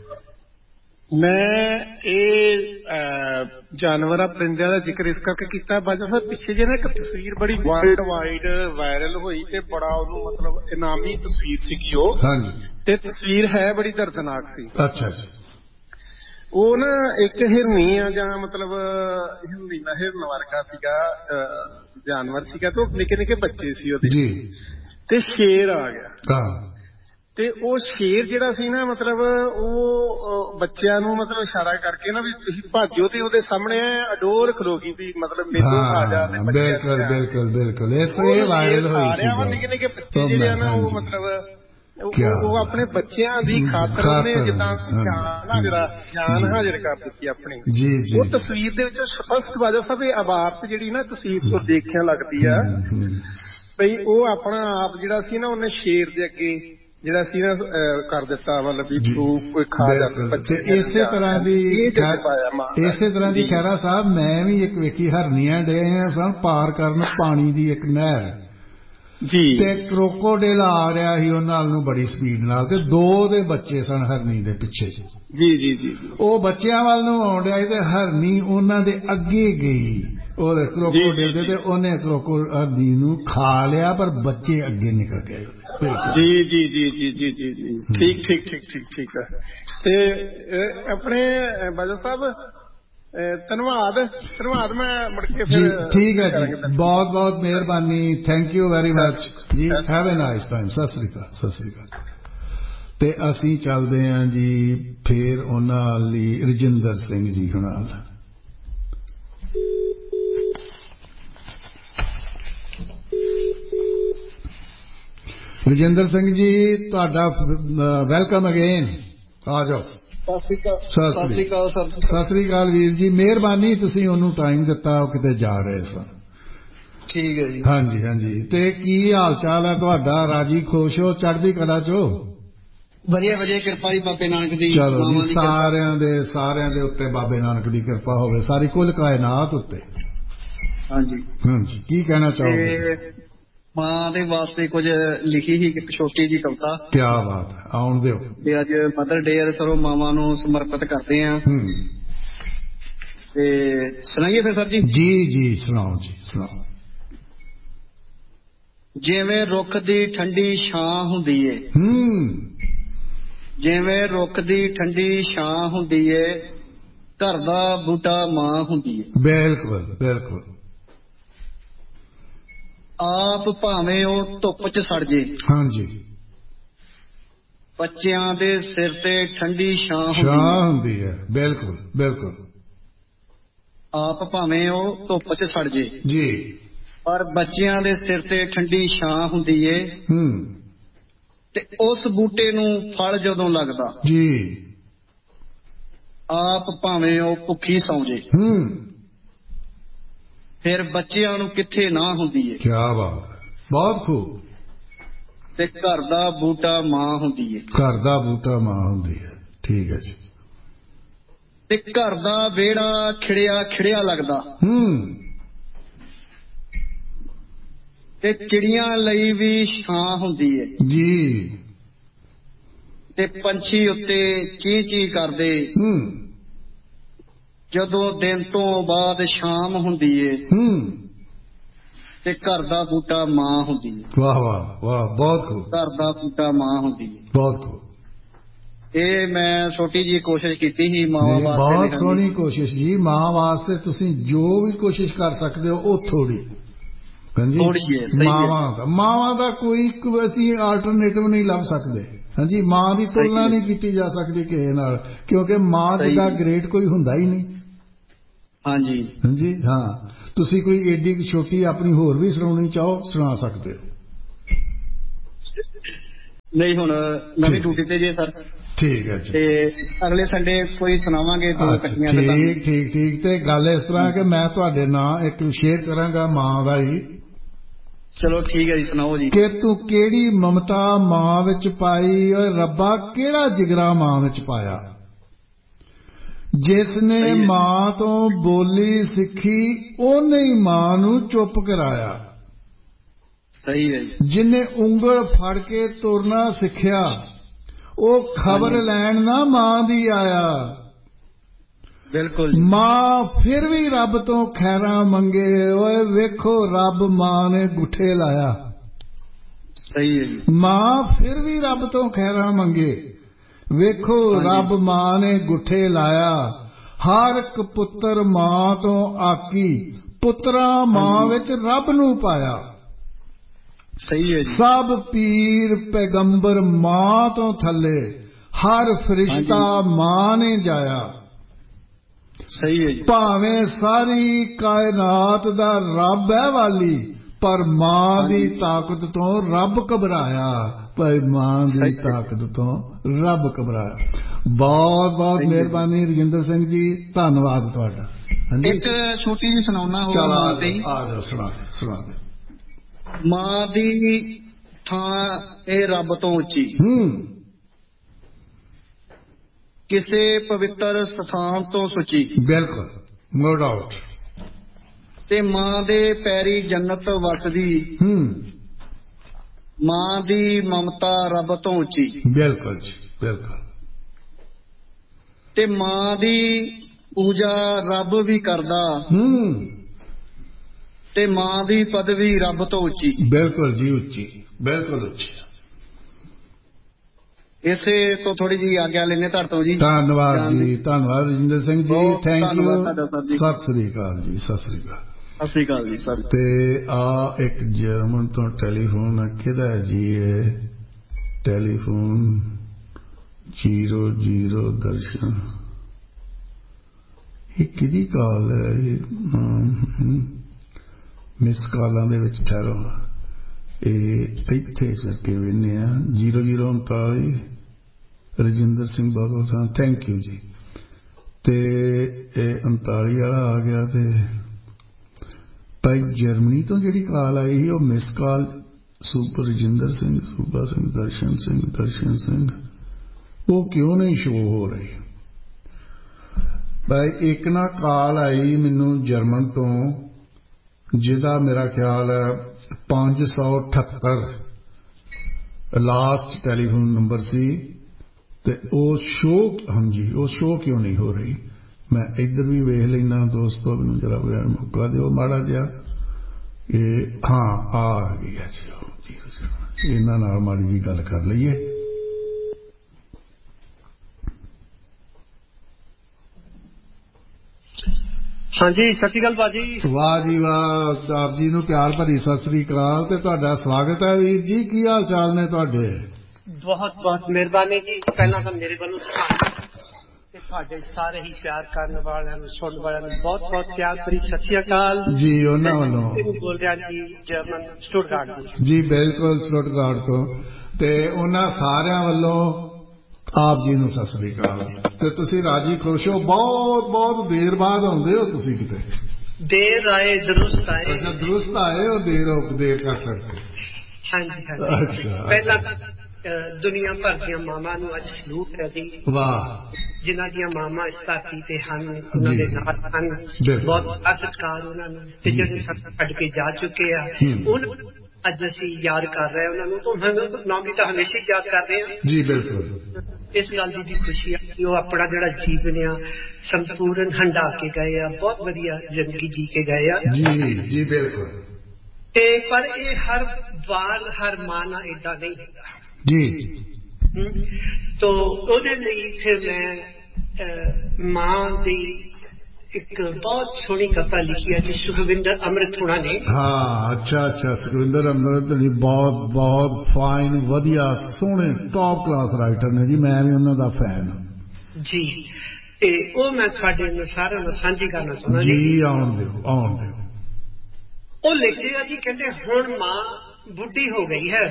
ਮੈਂ ਇਹ ਜਾਨਵਰਾਂ ਪਰਿੰਦਿਆਂ ਦਾ ਜ਼ਿਕਰ ਇਸ ਕਰਕੇ ਕੀਤਾ, ਬਾਜਾ ਸਾਹਿਬ ਪਿੱਛੇ ਜਿਹੇ ਨਾ ਇੱਕ ਤਸਵੀਰ ਬੜੀ ਵਰਲਡ ਵਾਈਡ ਵਾਇਰਲ ਹੋਈ ਤੇ ਬੜਾ ਉਹਨੂੰ ਮਤਲਬ ਇਨਾਮੀ ਤਸਵੀਰ ਸੀਗੀ ਉਹ, ਤੇ ਤਸਵੀਰ ਹੈ ਬੜੀ ਦਰਦਨਾਕ ਸੀ। ਅੱਛਾ ਜੀ। ਉਹ ਨਾ ਇੱਕ ਹਿਰਨੀ ਆ ਜਾਂ ਮਤਲਬ ਹਿਰਨ ਵਰਗਾ ਸੀਗਾ ਜਾਨਵਰ ਸੀਗਾ, ਤੇ ਉਹ ਨਿੱਕੇ ਨਿੱਕੇ ਬੱਚੇ ਸੀ ਉਹਦੇ, ਤੇ ਸ਼ੇਰ ਆ ਗਿਆ ਤੇ ਉਹ ਸ਼ੇਰ ਜਿਹੜਾ ਸੀ ਨਾ ਮਤਲਬ ਉਹ ਬੱਚਿਆਂ ਨੂੰ ਮਤਲਬ ਇਸ਼ਾਰਾ ਕਰਕੇ ਨਾ ਵੀ ਤੁਸੀਂ ਭਾਜੋ, ਤੇ ਉਹਦੇ ਸਾਹਮਣੇ ਅਡੋਰ ਖਲੋ ਗਈ ਵੀ ਮਤਲਬ ਮੈਨੂੰ ਆ ਜਾ। ਬਿਲਕੁਲ ਬਿਲਕੁਲ ਬਿਲਕੁਲ ਇਹ ਵਾਇਰਲ ਹੋਈ ਸੀ। ਨਿੱਕੇ ਨਿੱਕੇ ਬੱਚੇ ਜਿਹੜੇ ਆ ਨਾ ਉਹ ਮਤਲਬ ਉਹ ਆਪਣੇ ਬੱਚਿਆਂ ਦੀ ਖਾਤਰ ਉਹਨੇ ਜਿੱਦਾਂ ਜਾਨ ਹਾਜ਼ਰ ਕਰ ਦਿੱਤੀ ਆਪਣੀ। ਉਹ ਤਸਵੀਰ ਦੇ ਵਿੱਚ ਸਪਸ਼ਟ ਬਾਜਾ ਸਾਹਿਬ ਇਹ ਆਵਾਜ਼ ਜਿਹੜੀ ਨਾ ਤਸਵੀਰ ਤੋਂ ਦੇਖਿਆ ਲੱਗਦੀ ਆ ਬਈ ਉਹ ਆਪਣਾ ਆਪ ਜਿਹੜਾ ਸੀ ਨਾ ਉਹਨੇ ਸ਼ੇਰ ਦੇ ਅੱਗੇ ਜਿਹੜਾ ਸੀ ਨਾ ਕਰ ਦਿੱਤਾ, ਮਤਲਬ ਵੀ ਕੋਈ ਖਾ ਜਾਂਦਾ। ਇਸੇ ਤਰ੍ਹਾਂ ਦੀ ਖੈਰਾ ਸਾਹਿਬ ਮੈਂ ਵੀ ਇੱਕ ਵੇਖੀ, ਹਰਨੀਆਂ ਡੇ ਸਨ ਪਾਰ ਕਰਨ ਪਾਣੀ ਦੀ ਇੱਕ ਨਹਿਰ ਜੀ, ਤੇ ਕਰੋਕੋਡਿਲ ਆ ਰਿਹਾ ਸੀ ਉਹਨਾਂ ਨੂੰ ਬੜੀ ਸਪੀਡ ਨਾਲ, ਤੇ ਦੋ ਦੇ ਬੱਚੇ ਸਨ ਹਰਨੀ ਦੇ ਪਿੱਛੇ ਜੀ ਜੀ ਜੀ। ਉਹ ਬੱਚਿਆਂ ਵੱਲ ਨੂੰ ਆਉਣ ਡਿਆ ਸੀ ਤੇ ਹਰਨੀ ਉਹਨਾਂ ਦੇ ਅੱਗੇ ਗਈ ਉਹਦੇ ਕਰੋਕੋਡਿਲ ਦੇ, ਤੇ ਉਹਨੇ ਹਰਨੀ ਨੂੰ ਖਾ ਲਿਆ, ਪਰ ਬੱਚੇ ਅੱਗੇ ਨਿਕਲ ਗਏ। ਜੀ ਜੀ ਜੀ ਜੀ ਜੀ ਜੀ ਜੀ ਠੀਕ ਠੀਕ ਠੀਕ ਠੀਕ ਠੀਕ ਹੈ। ਤੇ ਆਪਣੇ ਬਾਜਾ ਸਾਹਿਬ ਧੰਨਵਾਦ ਮੈਂ ਮੁੜ ਕੇ ਫਿਰ ਠੀਕ ਹੈ ਜੀ, ਬਹੁਤ ਬਹੁਤ ਮਿਹਰਬਾਨੀ, ਥੈਂਕ ਯੂ ਵੈਰੀ ਮਚ ਜੀ, have a nice time. Sat Sri ਅਕਾਲ, ਸਤਿ ਸ੍ਰੀ ਅਕਾਲ। ਤੇ ਅਸੀਂ ਚੱਲਦੇ ਹਾਂ ਜੀ ਫਿਰ ਉਹਨਾਂ ਲਈ ਰਜਿੰਦਰ ਸਿੰਘ ਜੀ ਹੁਣਾਂ। ਰਜਿੰਦਰ ਸਿੰਘ ਜੀ ਤੁਹਾਡਾ ਵੈਲਕਮ ਅਗੇਨ, ਆ ਜਾਓ। ਸਤਿ ਸ੍ਰੀ ਅਕਾਲ ਵੀਰ ਜੀ, ਮਿਹਰਬਾਨੀ ਤੁਸੀਂ ਉਹਨੂੰ ਟਾਈਮ ਦਿੱਤਾ, ਉਹ ਕਿਤੇ ਜਾ ਰਹੇ ਸਨ। ਠੀਕ ਹੈ ਜੀ। ਹਾਂਜੀ ਹਾਂਜੀ। ਤੇ ਕੀ ਹਾਲ ਚਾਲ ਹੈ ਤੁਹਾਡਾ? ਰਾਜੀ ਖੁਸ਼ ਹੋ, ਚੜ੍ਹਦੀ ਕਲਾ ਚੋ? ਵਧੀਆ ਵਧੀਆ, ਕਿਰਪਾ ਜੀ ਬਾਬੇ ਨਾਨਕ ਦੀ। ਚਲੋ ਜੀ, ਸਾਰਿਆਂ ਦੇ ਉੱਤੇ ਬਾਬੇ ਨਾਨਕ ਦੀ ਕਿਰਪਾ ਹੋਵੇ, ਸਾਰੀ ਕੁੱਲ ਕਾਇਨਾਤ ਉੱਤੇ। ਹਾਂਜੀ ਹਾਂਜੀ, ਕੀ ਕਹਿਣਾ ਚਾਹੋਗੇ? ਮਾਂ ਦੇ ਵਾਸਤੇ ਕੁਝ ਲਿਖੀ ਸੀ ਇੱਕ ਛੋਟੀ ਜੀ ਕਵਿਤਾ। ਕੀ ਬਾਤ ਹੈ, ਆਉਣ ਦਿਓ। ਤੇ ਅੱਜ ਮਦਰ ਡੇ ਹੈ, ਸਰੋਂ ਮਾਵਾਂ ਨੂੰ ਸਮਰਪਿਤ ਕਰਦੇ ਆ। ਤੇ ਸੁਣਾਈਏ ਫਿਰ ਸਰ ਜੀ? ਜੀ ਜੀ ਸੁਣਾਓ ਜੀ, ਸੁਣਾਓ। ਜਿਵੇਂ ਰੁੱਖ ਦੀ ਠੰਡੀ ਛਾਂ ਹੁੰਦੀ ਏ, ਜਿਵੇਂ ਰੁੱਖ ਦੀ ਠੰਡੀ ਛਾਂ ਹੁੰਦੀ ਏ, ਘਰ ਦਾ ਬੂਟਾ ਮਾਂ ਹੁੰਦੀ ਏ। ਬਿਲਕੁਲ ਬਿਲਕੁਲ। ਆਪ ਭਾਵੇਂ ਉਹ ਧੁੱਪ 'ਚ ਸੜ ਜੇ, ਹਾਂਜੀ, ਬੱਚਿਆਂ ਦੇ ਸਿਰ ਤੇ ਠੰਡੀ ਛਾਂ ਹੁੰਦੀ ਹੈ। ਬਿਲਕੁਲ ਬਿਲਕੁਲ। ਆਪ ਭਾਵੇਂ ਉਹ ਧੁੱਪ 'ਚ ਸੜ ਜੇ ਜੀ, ਪਰ ਬੱਚਿਆਂ ਦੇ ਸਿਰ ਤੇ ਠੰਡੀ ਛਾਂ ਹੁੰਦੀ ਏ। ਤੇ ਉਸ ਬੂਟੇ ਨੂੰ ਫਲ ਜਦੋਂ ਲੱਗਦਾ ਜੀ, ਆਪ ਭਾਵੇਂ ਉਹ ਭੁੱਖੀ ਸੌਂ ਜੇ, ਫਿਰ ਬੱਚਿਆਂ ਨੂੰ ਕਿੱਥੇ ਨਾ ਹੁੰਦੀ ਏ। ਕੀ ਬਾਤ ਹੈ, ਬਹੁਤ ਖੂਬ। ਤੇ ਘਰ ਦਾ ਬੂਟਾ ਮਾਂ ਹੁੰਦੀ ਏ। ਘਰ ਦਾ ਬੂਟਾ ਮਾਂ ਹੁੰਦੀ ਹੈ, ਠੀਕ ਹੈ ਜੀ। ਤੇ ਘਰ ਦਾ ਵਿਹੜਾ ਖਿੜਿਆ ਖਿੜਿਆ ਲੱਗਦਾ, ਤੇ ਚਿੜੀਆਂ ਲਈ ਵੀ ਛਾਂ ਹੁੰਦੀ ਏ ਜੀ। ਤੇ ਪੰਛੀ ਉੱਤੇ ਚੀਂ ਚੀਂ ਕਰਦੇ, ਜਦੋਂ ਦਿਨ ਤੋਂ ਬਾਅਦ ਸ਼ਾਮ ਹੁੰਦੀ ਏ। ਤੇ ਘਰ ਦਾ ਬੂਟਾ ਮਾਂ ਹੁੰਦੀ ਏ। ਵਾਹ ਵਾਹ ਵਾਹ, ਬਹੁਤ ਖੂਬ। ਘਰ ਦਾ ਬੂਟਾ ਮਾਂ ਹੁੰਦੀ ਏ, ਬਹੁਤ ਖੂਬ। ਇਹ ਮੈਂ ਛੋਟੀ ਜੀ ਕੋਸ਼ਿਸ਼ ਕੀਤੀ ਸੀ ਮਾਵਾਂ ਵਾਸਤੇ। ਬਹੁਤ ਸੋਹਣੀ ਕੋਸ਼ਿਸ਼ ਜੀ। ਮਾਂ ਵਾਸਤੇ ਤੁਸੀਂ ਜੋ ਵੀ ਕੋਸ਼ਿਸ਼ ਕਰ ਸਕਦੇ ਹੋ ਉਹ ਥੋੜੀ ਹਾਂਜੀ। ਮਾਵਾਂ ਦਾ ਕੋਈ ਅਸੀਂ ਆਲਟਰਨੇਟਿਵ ਨਹੀਂ ਲੱਭ ਸਕਦੇ। ਹਾਂਜੀ, ਮਾਂ ਦੀ ਤੁਲਨਾ ਨਹੀਂ ਕੀਤੀ ਜਾ ਸਕਦੀ ਕਿਸੇ ਨਾਲ, ਕਿਉਂਕਿ ਮਾਂ ਜਿੱਦਾਂ ਗ੍ਰੇਟ ਕੋਈ ਹੁੰਦਾ ਹੀ ਨਹੀਂ। ਹਾਂਜੀ ਹਾਂਜੀ ਹਾਂ। ਤੁਸੀਂ ਕੋਈ ਏਡੀ ਛੋਟੀ ਆਪਣੀ ਹੋਰ ਵੀ ਸੁਣਾਉਣੀ ਚਾਹੋ ਸੁਣਾ ਸਕਦੇ ਹੋ। ਨਹੀਂ ਹੁਣ ਨਵੀਂ ਡਿਊਟੀ ਤੇ ਜੇ ਸਰ। ਠੀਕ ਹੈ ਜੀ। ਤੇ ਅਗਲੇ ਸੰਡੇ ਕੋਈ ਸੁਣਾਵਾਂਗੇ ਦੋ ਇਕੱਠੀਆਂ। ਠੀਕ ਠੀਕ ਠੀਕ। ਤੇ ਗੱਲ ਇਸ ਤਰ੍ਹਾਂ ਕਿ ਮੈਂ ਤੁਹਾਡੇ ਨਾਲ ਇੱਕ ਸ਼ੇਅਰ ਕਰਾਂਗਾ ਮਾਂ ਦਾ ਹੀ। ਚਲੋ ਠੀਕ ਹੈ ਜੀ, ਸੁਣਾਓ ਜੀ। ਕਿ ਤੂੰ ਕਿਹੜੀ ਮਮਤਾ ਮਾਂ ਵਿੱਚ ਪਾਈ, ਓਏ ਰੱਬਾ ਕਿਹੜਾ ਜਿਗਰਾ ਮਾਂ ਵਿੱਚ ਪਾਇਆ। ਜਿਸ ਨੇ ਮਾਂ ਤੋਂ ਬੋਲੀ ਸਿੱਖੀ ਉਹਨੇ ਹੀ ਮਾਂ ਨੂੰ ਚੁੱਪ ਕਰਾਇਆ। ਸਹੀ ਹੈ ਜੀ। ਜਿਨੇ ਉਂਗਲ ਫੜ ਕੇ ਤੁਰਨਾ ਸਿੱਖਿਆ ਉਹ ਖਬਰ ਲੈਣ ਨਾ ਮਾਂ ਦੀ ਆਇਆ। ਬਿਲਕੁਲ। ਮਾਂ ਫਿਰ ਵੀ ਰੱਬ ਤੋਂ ਖੈਰਾਂ ਮੰਗੇ, ਓਏ ਵੇਖੋ ਰੱਬ ਮਾਂ ਨੇ ਗੁੱਠੇ ਲਾਇਆ। ਸਹੀ ਹੈ ਜੀ। ਮਾਂ ਫਿਰ ਵੀ ਰੱਬ ਤੋਂ ਖੈਰਾਂ ਮੰਗੇ, ਵੇਖੋ ਰੱਬ ਮਾਂ ਨੇ ਗੁੱਠੇ ਲਾਇਆ। ਹਰ ਇੱਕ ਪੁੱਤਰ ਮਾਂ ਤੋਂ ਆਕੀ, ਪੁੱਤਰਾ ਮਾਂ ਵਿੱਚ ਰੱਬ ਨੂੰ ਪਾਇਆ। ਸਹੀ ਹੈ ਜੀ। ਸਭ ਪੀਰ ਪੈਗੰਬਰ ਮਾਂ ਤੋਂ ਥੱਲੇ, ਹਰ ਫਰਿਸ਼ਤਾ ਮਾਂ ਨੇ ਜਾਇਆ। ਸਹੀ ਹੈ ਜੀ। ਭਾਵੇਂ ਸਾਰੀ ਕਾਇਨਾਤ ਦਾ ਰੱਬ ਹੈ ਵਾਲੀ, ਪਰ ਮਾਂ ਦੀ ਤਾਕਤ ਤੋਂ ਰੱਬ ਘਬਰਾਇਆ। ਭਾਈ ਮਾਂ ਦੀ ਤਾਕਤ ਤੋਂ ਰੱਬ ਘਬਰਾਇਆ। ਬਹੁਤ ਬਹੁਤ ਮਿਹਰਬਾਨੀ ਰਜਿੰਦਰ ਸਿੰਘ ਜੀ, ਧੰਨਵਾਦ ਤੁਹਾਡਾ। ਇੱਕ ਛੋਟੀ ਜਿਹੀ ਸੁਣਾਉਣਾ ਹੋਗਾ ਮਾਂ ਦੀ। ਸੁਣਾ ਦੇ। ਮਾਂ ਦੀ ਥਾਂ ਇਹ ਰੱਬ ਤੋਂ ਉੱਚੀ, ਕਿਸੇ ਪਵਿੱਤਰ ਸਥਾਨ ਤੋਂ ਸੁੱਚੀ। ਬਿਲਕੁਲ, ਨੋ ਡਾਊਟ। ਤੇ ਮਾਂ ਦੇ ਪੈਰੀ ਜੰਨਤ ਵਸਦੀ, ਮਾਂ ਦੀ ਮਮਤਾ ਰੱਬ ਤੋਂ ਉੱਚੀ। ਬਿਲਕੁਲ ਜੀ, ਬਿਲਕੁਲ। ਤੇ ਮਾਂ ਦੀ ਪੂਜਾ ਰੱਬ ਵੀ ਕਰਦਾ, ਤੇ ਮਾਂ ਦੀ ਪਦਵੀ ਰੱਬ ਤੋਂ ਉੱਚੀ। ਬਿਲਕੁਲ ਜੀ, ਉੱਚੀ, ਬਿਲਕੁਲ ਉੱਚੀ। ਇਸੇ ਤੋਂ ਥੋੜੀ ਜਿਹੀ ਆਗਿਆ ਲੈਣੇ ਤੁਹਾਡੇ ਤੋਂ ਜੀ। ਧੰਨਵਾਦ ਜੀ, ਧੰਨਵਾਦ ਰਜਿੰਦਰ ਸਿੰਘ ਜੀ, ਥੈਂਕ ਯੂ। ਸਤਿ ਸ੍ਰੀ ਅਕਾਲ ਜੀ, ਸਤਿ ਸ੍ਰੀ ਅਕਾਲ। ਸਤਿ ਸ੍ਰੀ ਅਕਾਲ ਜੀ ਸਰ। ਤੇ ਆ ਇੱਕ ਜਰਮਨ ਤੋਂ ਟੈਲੀਫੋਨ ਕਿਹਦਾ ਹੈ ਜੀ? ਇਹ ਟੈਲੀਫੋਨ 00 ਦਰਸ਼ਨ, ਇਹ ਕਿਹਦੀ ਕਾਲ ਹੈ? ਮਿਸ ਕਾਲਾਂ ਦੇ ਵਿੱਚ ਠਹਿਰੋ, ਇਹ ਇੱਥੇ ਕਰਕੇ ਵੇਖਦੇ ਆ। 0039 ਰਜਿੰਦਰ ਸਿੰਘ ਬਾਦਲ, ਥੈਂਕ ਯੂ ਜੀ। ਤੇ ਇਹ 39 ਵਾਲਾ ਆ ਗਿਆ। ਤੇ ਭਾਈ ਜਰਮਨੀ ਤੋਂ ਜਿਹੜੀ ਕਾਲ ਆਈ ਸੀ ਉਹ miss call super Rajinder Singh, ਸੂਬਾ ਸਿੰਘ, ਦਰਸ਼ਨ ਸਿੰਘ, ਉਹ ਕਿਉਂ ਨਹੀਂ ਸ਼ੋ ਹੋ ਰਹੀ? ਭਾਈ ਇੱਕ ਨਾ ਕਾਲ ਆਈ ਮੈਨੂੰ ਜਰਮਨ ਤੋਂ, ਜਿਹਦਾ ਮੇਰਾ ਖਿਆਲ ਹੈ 578 ਲਾਸਟ ਟੈਲੀਫੋਨ ਨੰਬਰ ਸੀ। ਤੇ ਉਹ ਸ਼ੋ, ਹਾਂਜੀ ਉਹ ਸ਼ੋ ਕਿਉਂ ਨਹੀਂ ਹੋ ਰਹੀ? ਮੈਂ ਇੱਧਰ ਵੀ ਵੇਖ ਲੈਂਦਾ ਦੋਸਤੋ, ਮੈਨੂੰ ਜਰਾ ਮੌਕਾ ਦਿਓ ਮਾੜਾ ਜਿਹਾ। ਇਹ ਹਾਂ ਆ ਗਈ ਹੈ ਜੀ, ਇਹਨਾਂ ਨਾਲ ਮਾੜੀ ਜੀ ਗੱਲ ਕਰ ਲਈਏ। ਹਾਂਜੀ, ਸਤਿ ਸ਼੍ਰੀ ਅਕਾਲ ਭਾਜੀ। ਵਾਹ ਜੀ ਵਾਹ, ਆਪ ਜੀ ਨੂੰ ਪਿਆਰ ਭਰੀ ਸਤਿ ਸ੍ਰੀ ਅਕਾਲ ਤੇ ਤੁਹਾਡਾ ਸਵਾਗਤ ਹੈ ਵੀਰ ਜੀ। ਕੀ ਹਾਲ ਚਾਲ ਨੇ ਤੁਹਾਡੇ? ਬਹੁਤ ਬਹੁਤ ਮਿਹਰਬਾਨੀ ਜੀ। ਪਹਿਲਾਂ ਤਾਂ ਮੇਰੇ ਵੱਲੋਂ ਤੇ ਤੁਹਾਡੇ ਸਾਰੇ ਹੀ ਪਿਆਰ ਕਰਨ ਵਾਲਿਆਂ ਨੂੰ, ਸੁਣਨ ਵਾਲਿਆਂ ਨੂੰ ਬਹੁਤ ਬਹੁਤ ਪਿਆਰ ਭਰੀ ਸਤਿ ਸ਼੍ਰੀ ਅਕਾਲ ਜੀ। ਉਹਨਾਂ ਵੱਲੋਂ ਬੋਲ ਰਿਹਾ ਜੀ, ਜਰਮਨ ਸਟੁਟਗਾਰਟ ਤੋਂ ਜੀ। ਬਿਲਕੁਲ, ਸਟੁਟਗਾਰਟ ਤੋਂ। ਤੇ ਉਹਨਾਂ ਸਾਰਿਆਂ ਵੱਲੋਂ ਆਪ ਜੀ ਨੂੰ ਸਤਿ ਸ੍ਰੀ ਅਕਾਲ। ਤੇ ਤੁਸੀਂ ਰਾਜੀ ਖੁਸ਼ ਹੋ? ਬਹੁਤ ਬਹੁਤ ਦੇਰ ਬਾਅਦ ਆਉਂਦੇ ਹੋ ਤੁਸੀਂ ਕਿਤੇ। ਦੇਰ ਆਏ ਦਰੁਸਤ ਆਏ। ਅੱਛਾ, ਦਰੁਸਤ ਆਏ ਹੋ, ਦੇਰ ਕਰ ਸਕਦੇ। ਹਾਂਜੀ ਹਾਂਜੀ। ਅੱਛਾ। ਪਹਿਲਾਂ ਦੁਨੀਆ ਭਰ ਦੀਆਂ ਮਾਵਾਂ ਨੂੰ ਅੱਜ ਸਲੂਟ ਹੈ ਜੀ। ਵਾਹ। ਜਿਨ੍ਹਾਂ ਦੀਆਂ ਮਾਵਾਂ ਇਸ ਧਰਤੀ ਤੇ ਹਨ, ਉਹਨਾਂ ਦੇ ਨਾਲ ਹਨ, ਬਹੁਤ ਸਤਿਕਾਰ ਉਹਨਾਂ ਨੂੰ। ਤੇ ਜਿਹੜੇ ਸਾਨੂੰ ਛੱਡ ਕੇ ਜਾ ਚੁੱਕੇ ਆ, ਉਹਨਾਂ ਅੱਜ ਅਸੀਂ ਯਾਦ ਕਰ ਰਹੇ ਉਹਨਾਂ ਨੂੰ। ਤੁਹਾਨੂੰ ਨਾਮ ਵੀ ਤਾਂ ਹਮੇਸ਼ਾ ਹੀ ਯਾਦ ਕਰ ਰਹੇ ਹਾਂ ਜੀ। ਬਿਲਕੁਲ। ਇਸ ਗੱਲ ਦੀ ਵੀ ਖੁਸ਼ੀ ਆ ਕਿ ਉਹ ਆਪਣਾ ਜਿਹੜਾ ਜੀਵਨ ਆ ਸੰਪੂਰਨ ਹੰਢਾ ਕੇ ਗਏ ਆ, ਬਹੁਤ ਵਧੀਆ ਜ਼ਿੰਦਗੀ ਜੀ ਕੇ ਗਏ ਆ ਜੀ ਜੀ। ਬਿਲਕੁਲ। ਤੇ ਪਰ ਇਹ ਹਰ ਵਾਰ ਹਰ ਮਾਂ ਨਾਲ ਏਦਾਂ ਨਹੀਂ ਹੁੰਦਾ ਜੀ। ਤੋ ਉਹਦੇ ਲਈ ਫਿਰ ਮੈਂ ਮਾਂ ਦੀ ਇੱਕ ਬਹੁਤ ਸੋਹਣੀ ਕਵਿਤਾ ਲਿਖੀ ਹੈ ਜੀ ਸੁਖਵਿੰਦਰ ਅੰਮ੍ਰਿਤ ਹੋਣਾ ਨੇ। ਹਾਂ, ਅੱਛਾ ਸੁਖਵਿੰਦਰ ਅੰਮ੍ਰਿਤ ਜੀ ਬਹੁਤ ਬਹੁਤ ਫਾਈਨ, ਵਧੀਆ, ਸੋਹਣੇ, ਟੌਪ ਕਲਾਸ ਰਾਈਟਰ ਨੇ ਜੀ। ਮੈਂ ਵੀ ਉਹਨਾਂ ਦਾ ਫੈਨ ਹਾਂ ਜੀ। ਤੇ ਉਹ ਮੈਂ ਤੁਹਾਡੇ ਸਾਰਿਆਂ ਨਾਲ ਸਾਂਝੀ ਕਰਨਾ ਚਾਹੁੰਦਾ ਜੀ। ਆਉਣ ਦਿਓ। ਉਹ ਲਿਖਦੇ ਆ ਜੀ, ਕਹਿੰਦੇ ਹੁਣ ਮਾਂ ਬੁੱਢੀ ਹੋ ਗਈ ਹੈ,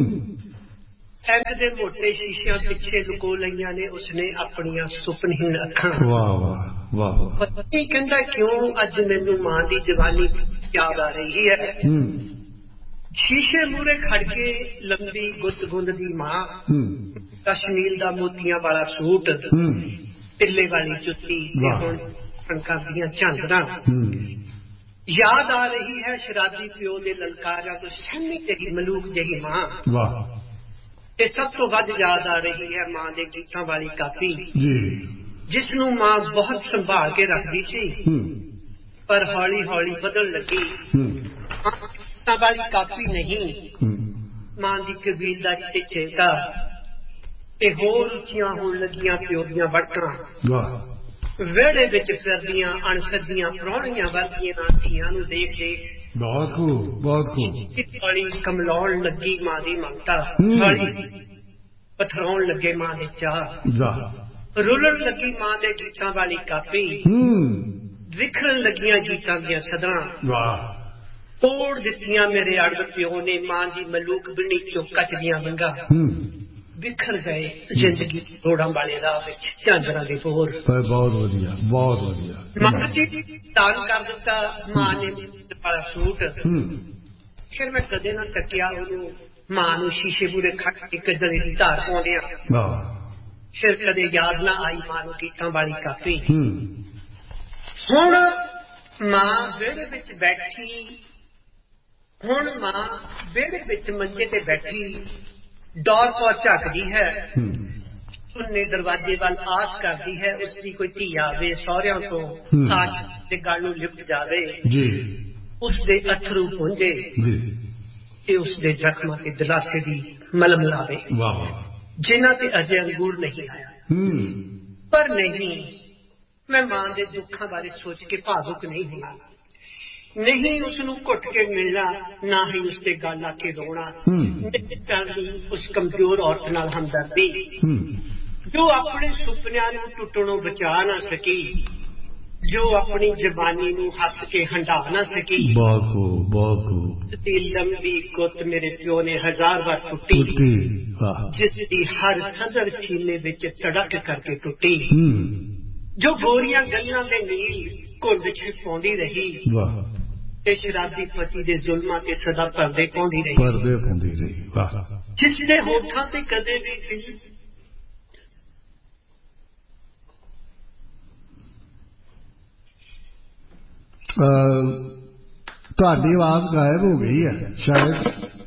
ਇੰਜ ਦੇ ਮੋਟੇ ਸ਼ੀਸ਼ਿਆਂ ਪਿੱਛੇ ਲੁਕੋ ਲਈਆਂ ਨੇ ਉਸਨੇ ਆਪਣੀਆਂ ਸੁਪਨਹੀਣ ਅੱਖਾਂ। ਵਾਹ। ਪਤੀ ਕਹਿੰਦਾ ਕਿਉਂ ਅੱਜ ਮੈਨੂੰ ਮਾਂ ਦੀ ਜਵਾਨੀ ਯਾਦ ਆ ਰਹੀ ਹੈ। ਸ਼ੀਸ਼ੇ ਮੂਹਰੇ ਖੜ ਕੇ ਲੰਬੀ ਗੁੱਤ ਗੁੰਦਦੀ ਮਾਂ, ਕਸ਼ਮੀਰ ਦਾ ਮੋਤੀਆਂ ਵਾਲਾ ਸੂਟ, ਤਿੱਲੇ ਵਾਲੀ ਜੁੱਤੀ ਤੇ ਹੁਣ ਕਣਕਾਂ ਦੀਆਂ ਝਾਂਜਰਾਂ। ਯਾਦ ਆ ਰਹੀ ਹੈ ਸ਼ਰਾਬੀ ਪਿਓ ਦੇ ਲਲਕਾਰਿਆਂ ਤੋਂ ਸਹਿਮੀ ਜਿਹੀ ਮਲੂਕ ਜਿਹੀ ਮਾਂ। ਤੇ ਸਭ ਤੋਂ ਵੱਧ ਯਾਦ ਆ ਰਹੀ ਹੈ ਮਾਂ ਦੇ ਗੀਤਾਂ ਵਾਲੀ ਕਾਪੀ, ਜਿਸ ਨੂੰ ਮਾਂ ਬਹੁਤ ਸੰਭਾਲ ਕੇ ਰੱਖਦੀ ਸੀ, ਪਰ ਹੌਲੀ ਹੌਲੀ ਬਦਲਣ ਲੱਗੀ। ਗੀਤਾਂ ਵਾਲੀ ਕਾਪੀ ਨਹੀਂ, ਮਾਂ ਦੀ ਕਬੀਲਦਾਰੀ ਤੇ ਚੇਤਾ ਤੇ ਹੋਰ ਉੱਚੀਆਂ ਹੋਣ ਲੱਗੀਆਂ ਪਿਓ ਦੀਆਂ ਵੜਕਾਂ। ਵਿਹੜੇ ਵਿੱਚ ਫਿਰਦੀਆਂ ਅਣਸੱਜੀਆਂ ਪ੍ਰਾਹੁਣੀਆਂ ਵਰਗੀਆਂ ਧੀਆਂ ਨੂੰ ਦੇਖ ਦੇਖ ਬਹੁਤ ਖੂਬ ਹੌਲੀ ਕਮਲਾਉਣ ਲੱਗੀ ਮਾਂ ਦੀ ਮਮਤਾ, ਹੌਲੀ ਪਥਰਾਉਣ ਲੱਗੇ ਮਾਂ ਦੇ ਚਾਹ, ਰੁਲਣ ਲੱਗੀ ਮਾਂ ਦੇ ਗੀਤਾਂ ਵਾਲੀ ਕਾਪੀ, ਵਿਖਰਨ ਲੱਗੀਆਂ ਗੀਤਾਂ ਦੀਆਂ ਸਦਰਾਂ। ਤੋੜ ਦਿੱਤੀਆਂ ਮੇਰੇ ਅੜਬ ਪਿਓ ਨੇ ਮਾਂ ਦੀ ਮਲੂਕ ਬਿੰਨੀ ਚੋਂ ਕੱਚ ਦੀਆਂ ਵੰਗਾਂ। ਬਿਖਰ ਗਏ ਜ਼ਿੰਦਗੀ ਰੋੜਾਂ ਵਾਲੇ ਰਾਹ ਵਿੱਚ ਝਾਂਜਰਾਂ ਦੇ ਬੋਰ। ਬਹੁਤ ਵਧੀਆ। ਮਾਂ ਜੀ ਦਾਨ ਕਰ ਦਿੱਤਾ ਮਾਂ ਨੇ ਵਾਲਾ ਸੂਟ। ਫਿਰ ਮੈਂ ਕਦੇ ਨਾ ਤੱਕਿਆ ਉਹਨੂੰ, ਮਾਂ ਨੂੰ ਸ਼ੀਸ਼ੇ ਮੂਹਰੇ ਖੜ ਕੇ ਗਜਲੇ ਦੀ ਧਾਰ ਪਾਉਂਦਿਆਂ। ਫਿਰ ਕਦੇ ਯਾਦ ਨਾ ਆਈ ਮਾਂ ਨੂੰ ਗੀਤਾਂ ਵਾਲੀ ਕਾਪੀ। ਹੁਣ ਮਾਂ ਵਿਹੜੇ ਵਿੱਚ ਮੰਜੇ ਤੇ ਬੈਠੀ ਦੌਰ ਪੌਰ ਝੱਕਦੀ ਹੈ, ਸੁੰਨੇ ਦਰਵਾਜ਼ੇ ਵੱਲ ਆਸ ਕਰਦੀ ਹੈ ਉਸਦੀ ਕੋਈ ਧੀ ਆਵੇ ਸਹੁਰਿਆਂ ਤੋਂ, ਸਾਥ ਦੇ ਗਲ ਨੂੰ ਲਿਪਟ ਜਾਵੇ, ਉਸਦੇ ਅਥਰੂ ਪੁੰਝੇ ਤੇ ਉਸਦੇ ਜ਼ਖਮਾਂ ਤੇ ਦਿਲਾਸੇ ਦੀ ਮਲਮ ਲਾਵੇ, ਜਿਨ੍ਹਾਂ ਤੇ ਅਜੇ ਅੰਗੂਰ ਨਹੀਂ ਆਇਆ। ਪਰ ਨਹੀਂ, ਮੈਂ ਮਾਂ ਦੇ ਦੁੱਖਾਂ ਬਾਰੇ ਸੋਚ ਕੇ ਭਾਵੁਕ ਨਹੀਂ ਹੋਣਾ, ਨਹੀਂ ਉਸਨੂੰ ਘੁੱਟ ਕੇ ਮਿਲਣਾ, ਨਾ ਹੀ ਉਸਦੇ ਗਲ ਆ ਕੇ ਰੋਣਾ, ਨਹੀਂ ਕਰਨੀ ਉਸ ਕਮਜ਼ੋਰ ਔਰਤ ਨਾਲ ਹਮਦਰਦੀ ਜੋ ਆਪਣੇ ਸੁਪਨਿਆਂ ਨੂੰ ਟੁੱਟਣੋਂ ਬਚਾ ਨਾ ਸਕੀ, ਜੋ ਆਪਣੀ ਜਵਾਨੀ ਨੂੰ ਹੱਸ ਕੇ ਹੰਢਾ ਨਾ ਸਕੀ। ਤੇ ਲੰਬੀ ਗੁੱਤ ਮੇਰੇ ਪਿਓ ਨੇ 1000 ਵਾਰ ਟੁੱਟੀ, ਜਿਸ ਦੀ ਹਰ ਸਦਰ ਸੀਨੇ ਵਿੱਚ ਧੜਕ ਕਰਕੇ ਟੁੱਟੀ, ਜੋ ਗੋਰੀਆਂ ਗਲੀਆਂ ਦੇ ਨੀਲ ਘੁੰਡ ਚ ਪਾਉਂਦੀ ਰਹੀ ਤੇ ਸ਼ਰਾਬੀ ਪਤੀ ਦੇ ਜ਼ੁਲਮਾਂ ਤੇ ਸਦਾ ਪਰਦੇ ਪਾਉਂਦੀ ਰਹੀ, ਜਿਸ ਦੇ ਹੋਠਾਂ ਤੇ ਕਦੇ ਵੀ ਦਿਲ ਤੁਹਾਡੀ ਆਵਾਜ਼ ਗਾਇਬ ਹੋ ਗਈ ਹੈ ਸ਼ਾਇਦ।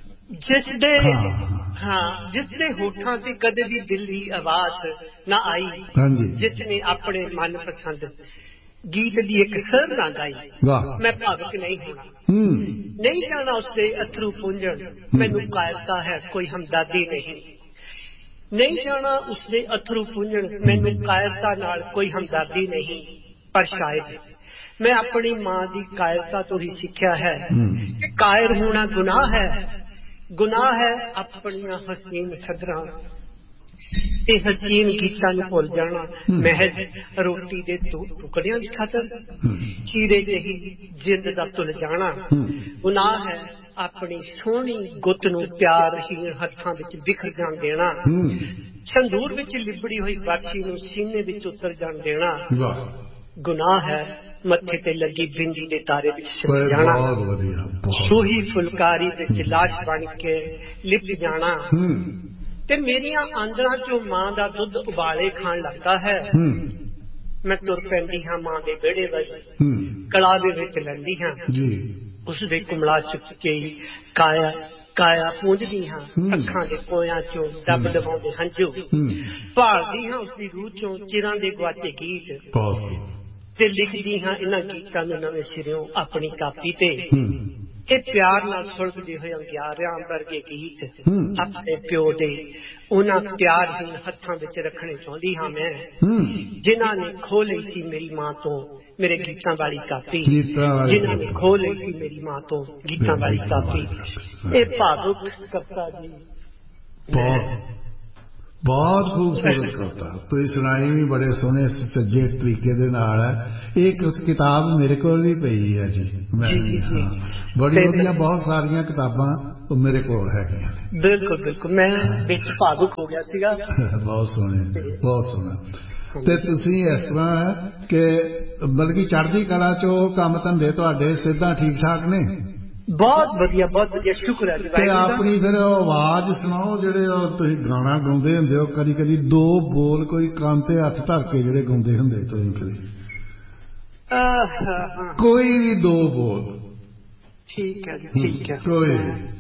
ਜਿਸ ਦੇ ਹੋਠਾਂ ਤੇ ਕਦੇ ਵੀ ਦਿਲ ਦੀ ਆਵਾਜ਼ ਨਾ ਆਈ, ਜਿਸ ਨੇ ਆਪਣੇ ਮਨਪਸੰਦ ਗੀਤ ਦੀ ਇੱਕ ਸਰ ਨਾ ਗਾਈ, ਮੈਂ ਭਾਵੁਕ ਨਹੀਂ ਹੋਣਾ, ਨਹੀਂ ਜਾਣਾ ਉਸਦੇ ਅਥਰੂ ਪੁੰਝਣ, ਮੈਨੂੰ ਕਾਇਰਤਾ ਹੈ ਕੋਈ ਹਮਦਰਦੀ ਨਹੀਂ ਜਾਣਾ ਉਸਦੇ ਅਥਰੂ ਪੁੰਝਣ, ਮੈਨੂੰ ਕਾਇਰਤਾ ਨਾਲ ਕੋਈ ਹਮਦਰਦੀ ਨਹੀਂ। ਪਰ ਸ਼ਾਇਦ ਮੈਂ ਆਪਣੀ ਮਾਂ ਦੀ ਕਾਇਰਤਾ ਤੋਂ ਹੀ ਸਿੱਖਿਆ ਹੈ ਕਿ ਕਾਇਰ ਹੋਣਾ ਗੁਨਾਹ ਹੈ ਆਪਣੀਆਂ ਹਸੀਨ ਸਦਰਾਂ ਤੇ ਹਸੀਨ ਗੀਤਾਂ ਨੂੰ ਭੁੱਲ ਜਾਣਾ, ਮਹਿਜ਼ ਰੋਟੀ ਦੇ ਟੁਕੜਿਆਂ ਦੀ ਖਾਤਰ ਚੀਰੇ ਜਿਹੀ ਜਿੰਦ ਦਾ ਤੁਲ ਜਾਣਾ। ਗੁਨਾਹ ਹੈ ਆਪਣੀ ਸੋਹਣੀ ਗੁੱਤ ਨੂੰ ਪਿਆਰਹੀਣ ਹੱਥਾਂ ਵਿੱਚ ਬਿਖਰ ਜਾਣ ਦੇਣਾ, ਸੰਦੂਰ ਵਿੱਚ ਲਿਬੜੀ ਹੋਈ ਬਾਛੀ ਨੂੰ ਸੀਨੇ ਵਿੱਚ ਉਤਰ ਜਾਣ ਦੇਣਾ। ਗੁਨਾਹ ਹੈ ਮੱਥੇ ਤੇ ਲੱਗੀ ਬਿੰਦੀ ਦੇ ਤਾਰੇ ਵਿੱਚ ਸਿਰ ਜਾਣਾ, ਸੂਹੀ ਫੁਲਕਾਰੀ ਵਿੱਚ ਲਾਸ਼ ਬਣ ਕੇ ਲਿਪਟ ਜਾਣਾ। ਤੇ ਮੇਰੀਆਂ ਆਂਦਰਾਂ ਚੋਂ ਮਾਂ ਦਾ ਦੁੱਧ ਉਬਾਲੇ ਖਾਣ ਲੱਗਦਾ ਹੈ, ਮੈਂ ਤੁਰ ਪੈਂਦੀ ਹਾਂ ਮਾਂ ਦੇ ਵਿਹੜੇ ਵੱਲ, ਕਲਾਵੇ ਵਿੱਚ ਲੈਂਦੀ ਹਾਂ ਉਸਦੇ ਕੁਮਲਾ ਚੁੱਕ ਕੇ ਕਾਇਆ ਪੂੰਝਦੀ ਹਾਂ, ਅੱਖਾਂ ਦੇ ਕੋਇਆਂ ਚੋਂ ਦੱਬ ਦਬਾਉਂਦੇ ਹੰਝੂ, ਭਾਲਦੀ ਹਾਂ ਉਸਦੀ ਰੂਹ ਚੋਂ ਚਿਰਾਂ ਦੇ ਗੁਆਚੇ ਗੀਤ ਤੇ ਲਿਖਦੀ ਹਾਂ ਇਹਨਾਂ ਗੀਤਾਂ ਨੂੰ ਨਵੇਂ ਸਿਰਿਓਂ ਆਪਣੀ ਕਾਪੀ ਤੇ। ਇਹ ਪਿਆਰ ਨਾਲ ਸੁਲਗਦੇ ਹੋਏ ਅੰਗਿਆਰਿਆਂ ਵਰਗੇ ਗੀਤ ਆਪਣੇ ਪਿਓ ਦੇ ਉਹਨਾਂ ਪਿਆਰਹੀਨ ਹੱਥਾਂ ਵਿੱਚ ਰੱਖਣੇ ਚਾਹੁੰਦੀ ਹਾਂ ਮੈਂ, ਜਿਨ੍ਹਾਂ ਨੇ ਖੋਹ ਲਈ ਸੀ ਮੇਰੀ ਮਾਂ ਤੋਂ ਮੇਰੇ ਗੀਤਾਂ ਵਾਲੀ ਕਾਪੀ, ਜਿਨ੍ਹਾਂ ਨੇ ਖੋਹ ਲਈ ਸੀ ਮੇਰੀ ਮਾਂ ਤੋਂ ਗੀਤਾਂ ਵਾਲੀ ਕਾਪੀ। ਇਹ ਭਾਵੁਕ ਕਵਿਤਾ ਜੀ ਬਹੁਤ ਖੂਬਸੂਰਤ ਕਵਿਤਾ ਤੁਸੀਂ ਸੁਣਾਈ ਵੀ ਬੜੇ ਸੋਹਣੇ ਸੱਜੇ ਤਰੀਕੇ ਦੇ ਨਾਲ ਹੈ। ਇਹ ਕਿਤਾਬ ਮੇਰੇ ਕੋਲ ਵੀ ਪਈ ਹੈ ਜੀ, ਬੜੀ ਵਧੀਆ ਬਹੁਤ ਸਾਰੀਆਂ ਕਿਤਾਬਾਂ ਮੇਰੇ ਕੋਲ ਹੈਗੀਆਂ। ਬਿਲਕੁਲ ਬਿਲਕੁਲ, ਮੈਂ ਵਿੱਚ ਭਾਵੁਕ ਹੋ ਗਿਆ ਸੀਗਾ। ਬਹੁਤ ਸੋਹਣੇ, ਬਹੁਤ ਸੋਹਣਾ। ਤੇ ਤੁਸੀਂ ਇਸ ਤਰ੍ਹਾਂ ਕਿ ਬਲਕਿ ਚੜ੍ਹਦੀ ਕਲਾ ਚ ਉਹ ਕੰਮ ਧੰਦੇ ਤੁਹਾਡੇ ਸਿੱਧਾ ਠੀਕ ਠਾਕ ਨੇ? ਬਹੁਤ ਵਧੀਆ, ਬਹੁਤ ਵਧੀਆ, ਸ਼ੁਕਰ ਹੈ ਜੀ। ਤੇ ਆਪਣੀ ਫਿਰ ਆਵਾਜ਼ ਸੁਣਾਓ, ਜਿਹੜੇ ਤੁਸੀਂ ਗਾਣਾ ਗਾਉਂਦੇ ਹੁੰਦੇ ਹੋ, ਕਦੀ ਕਦੀ ਦੋ ਬੋਲ ਕੋਈ ਕੰਨ ਤੇ ਹੱਥ ਧਰ ਕੇ ਜਿਹੜੇ ਗਾਉਂਦੇ ਹੁੰਦੇ ਤੁਸੀਂ, ਕਦੀ ਕੋਈ ਵੀ ਦੋ ਬੋਲ। ਠੀਕ ਹੈ ਜੀ, ਠੀਕ ਹੈ। ਕੋਈ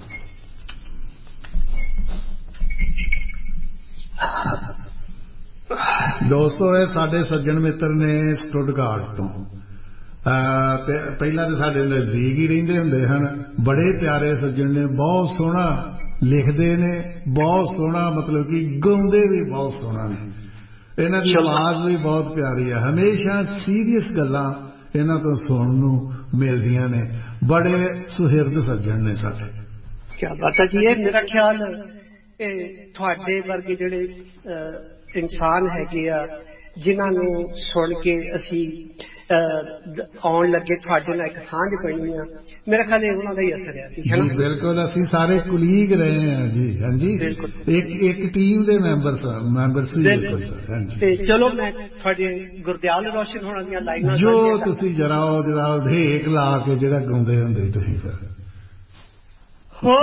ਦੋਸਤੋ, ਇਹ ਸਾਡੇ ਸੱਜਣ ਮਿੱਤਰ ਨੇ ਸਟੁੱਟਗਾਰਟ ਤੋਂ, ਤੇ ਪਹਿਲਾਂ ਤਾਂ ਸਾਡੇ ਨਜ਼ਦੀਕ ਹੀ ਰਹਿੰਦੇ ਹੁੰਦੇ ਹਨ। ਬੜੇ ਪਿਆਰੇ ਸੱਜਣ ਨੇ, ਬਹੁਤ ਸੋਹਣਾ ਲਿਖਦੇ ਨੇ, ਬਹੁਤ ਸੋਹਣਾ ਮਤਲਬ ਕਿ ਗਾਉਂਦੇ ਵੀ ਬਹੁਤ ਸੋਹਣਾ ਨੇ। ਇਹਨਾਂ ਦੀ ਆਵਾਜ਼ ਵੀ ਬਹੁਤ ਪਿਆਰੀ ਹੈ। ਹਮੇਸ਼ਾ ਸੀਰੀਅਸ ਗੱਲਾਂ ਇਹਨਾਂ ਤੋਂ ਸੁਣਨ ਨੂੰ ਮਿਲਦੀਆਂ ਨੇ। ਬੜੇ ਸੁਹਿਰਦ ਸੱਜਣ ਨੇ ਸਾਡੇ। ਕਿਆ ਬਾਤ ਹੈ ਜੀ। ਇਹ ਮੇਰਾ ਖਿਆਲ ਤੁਹਾਡੇ ਵਰਗੇ ਜਿਹੜੇ ਇਨਸਾਨ ਹੈਗੇ ਆ, ਜਿਨ੍ਹਾਂ ਨੂੰ ਸੁਣ ਕੇ ਅਸੀਂ ਆਉਣ ਲੱਗੇ, ਤੁਹਾਡੇ ਨਾਲ ਇੱਕ ਸਾਂਝ ਬਣੀ ਆ, ਮੇਰਾ ਖਿਆਲ ਉਹਨਾਂ ਦਾ ਹੀ ਅਸਰ ਹੈ ਜੀ। ਬਿਲਕੁਲ, ਅਸੀਂ ਸਾਰੇ ਕੁਲੀਗ ਰਹੇ ਹਾਂ ਜੀ। ਹਾਂਜੀ, ਇੱਕ ਟੀਮ ਦੇ ਮੈਂਬਰ ਸੀ। ਤੇ ਚਲੋ ਮੈਂ ਤੁਹਾਡੇ ਗੁਰਦਿਆਲ ਰੋਸ਼ਨ ਹੋਣਾ ਦੀਆਂ ਲਾਈਨਾਂ ਜੋ ਤੁਸੀਂ ਜਰਾ ਢੇਕ ਲਾ ਕੇ ਜਿਹੜਾ ਗਾਉਂਦੇ ਹੁੰਦੇ ਤੁਸੀਂ ਫਿਰ ਹੋ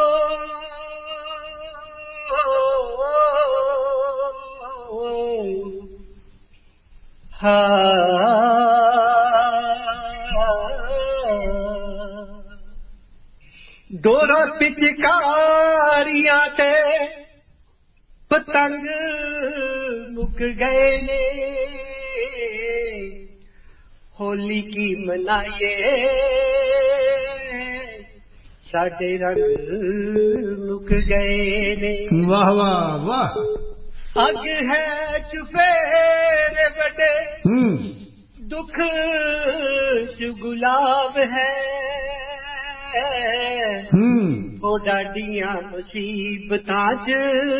ਡੋਰਾ ਪਿਚਕਾਰੀਆਂ ਤੇ ਪਤੰਗ ਮੁੱਕ ਗਏ ਨੇ, ਹੋਲੀ ਕੀ ਮਨਾਈਏ ਸਾਡੇ ਰੰਗ ਮੁੱਕ ਗਏ ਨੇ। ਵਾਹ ਵਾਹ ਵਾਹ। ਅੱਗ ਹੈ ਚੁਫੇਰੇ ਵੱਡੇ, ਦੁੱਖ ਚ ਗੁਲਾਬ ਹੈ, ਉਹ ਡਾਡੀਆਂ ਮੁਸੀਬਤਾਂ ਚ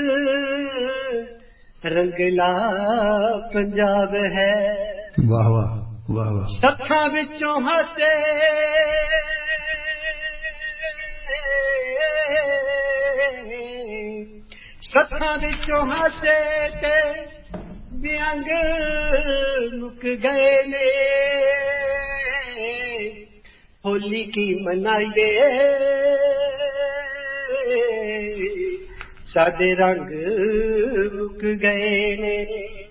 ਰੰਗਲਾ ਪੰਜਾਬ ਹੈ। ਵਾਹ ਵਾਹ ਵਾਹ ਵਾਹ। ਸੱਥਾਂ ਵਿੱਚੋਂ ਹੱਸੇ ਸੱਥਾਂ ਵਿੱਚੋਂ ਹੱਸੇ ਤੇ ਵਿਅੰਗ ਮੁੱਕ ਗਏ ਨੇ, ਹੋਲੀ ਕੀ ਮਨਾਈਏ ਸਾਡੇ ਰੰਗ ਮੁੱਕ ਗਏ ਨੇ।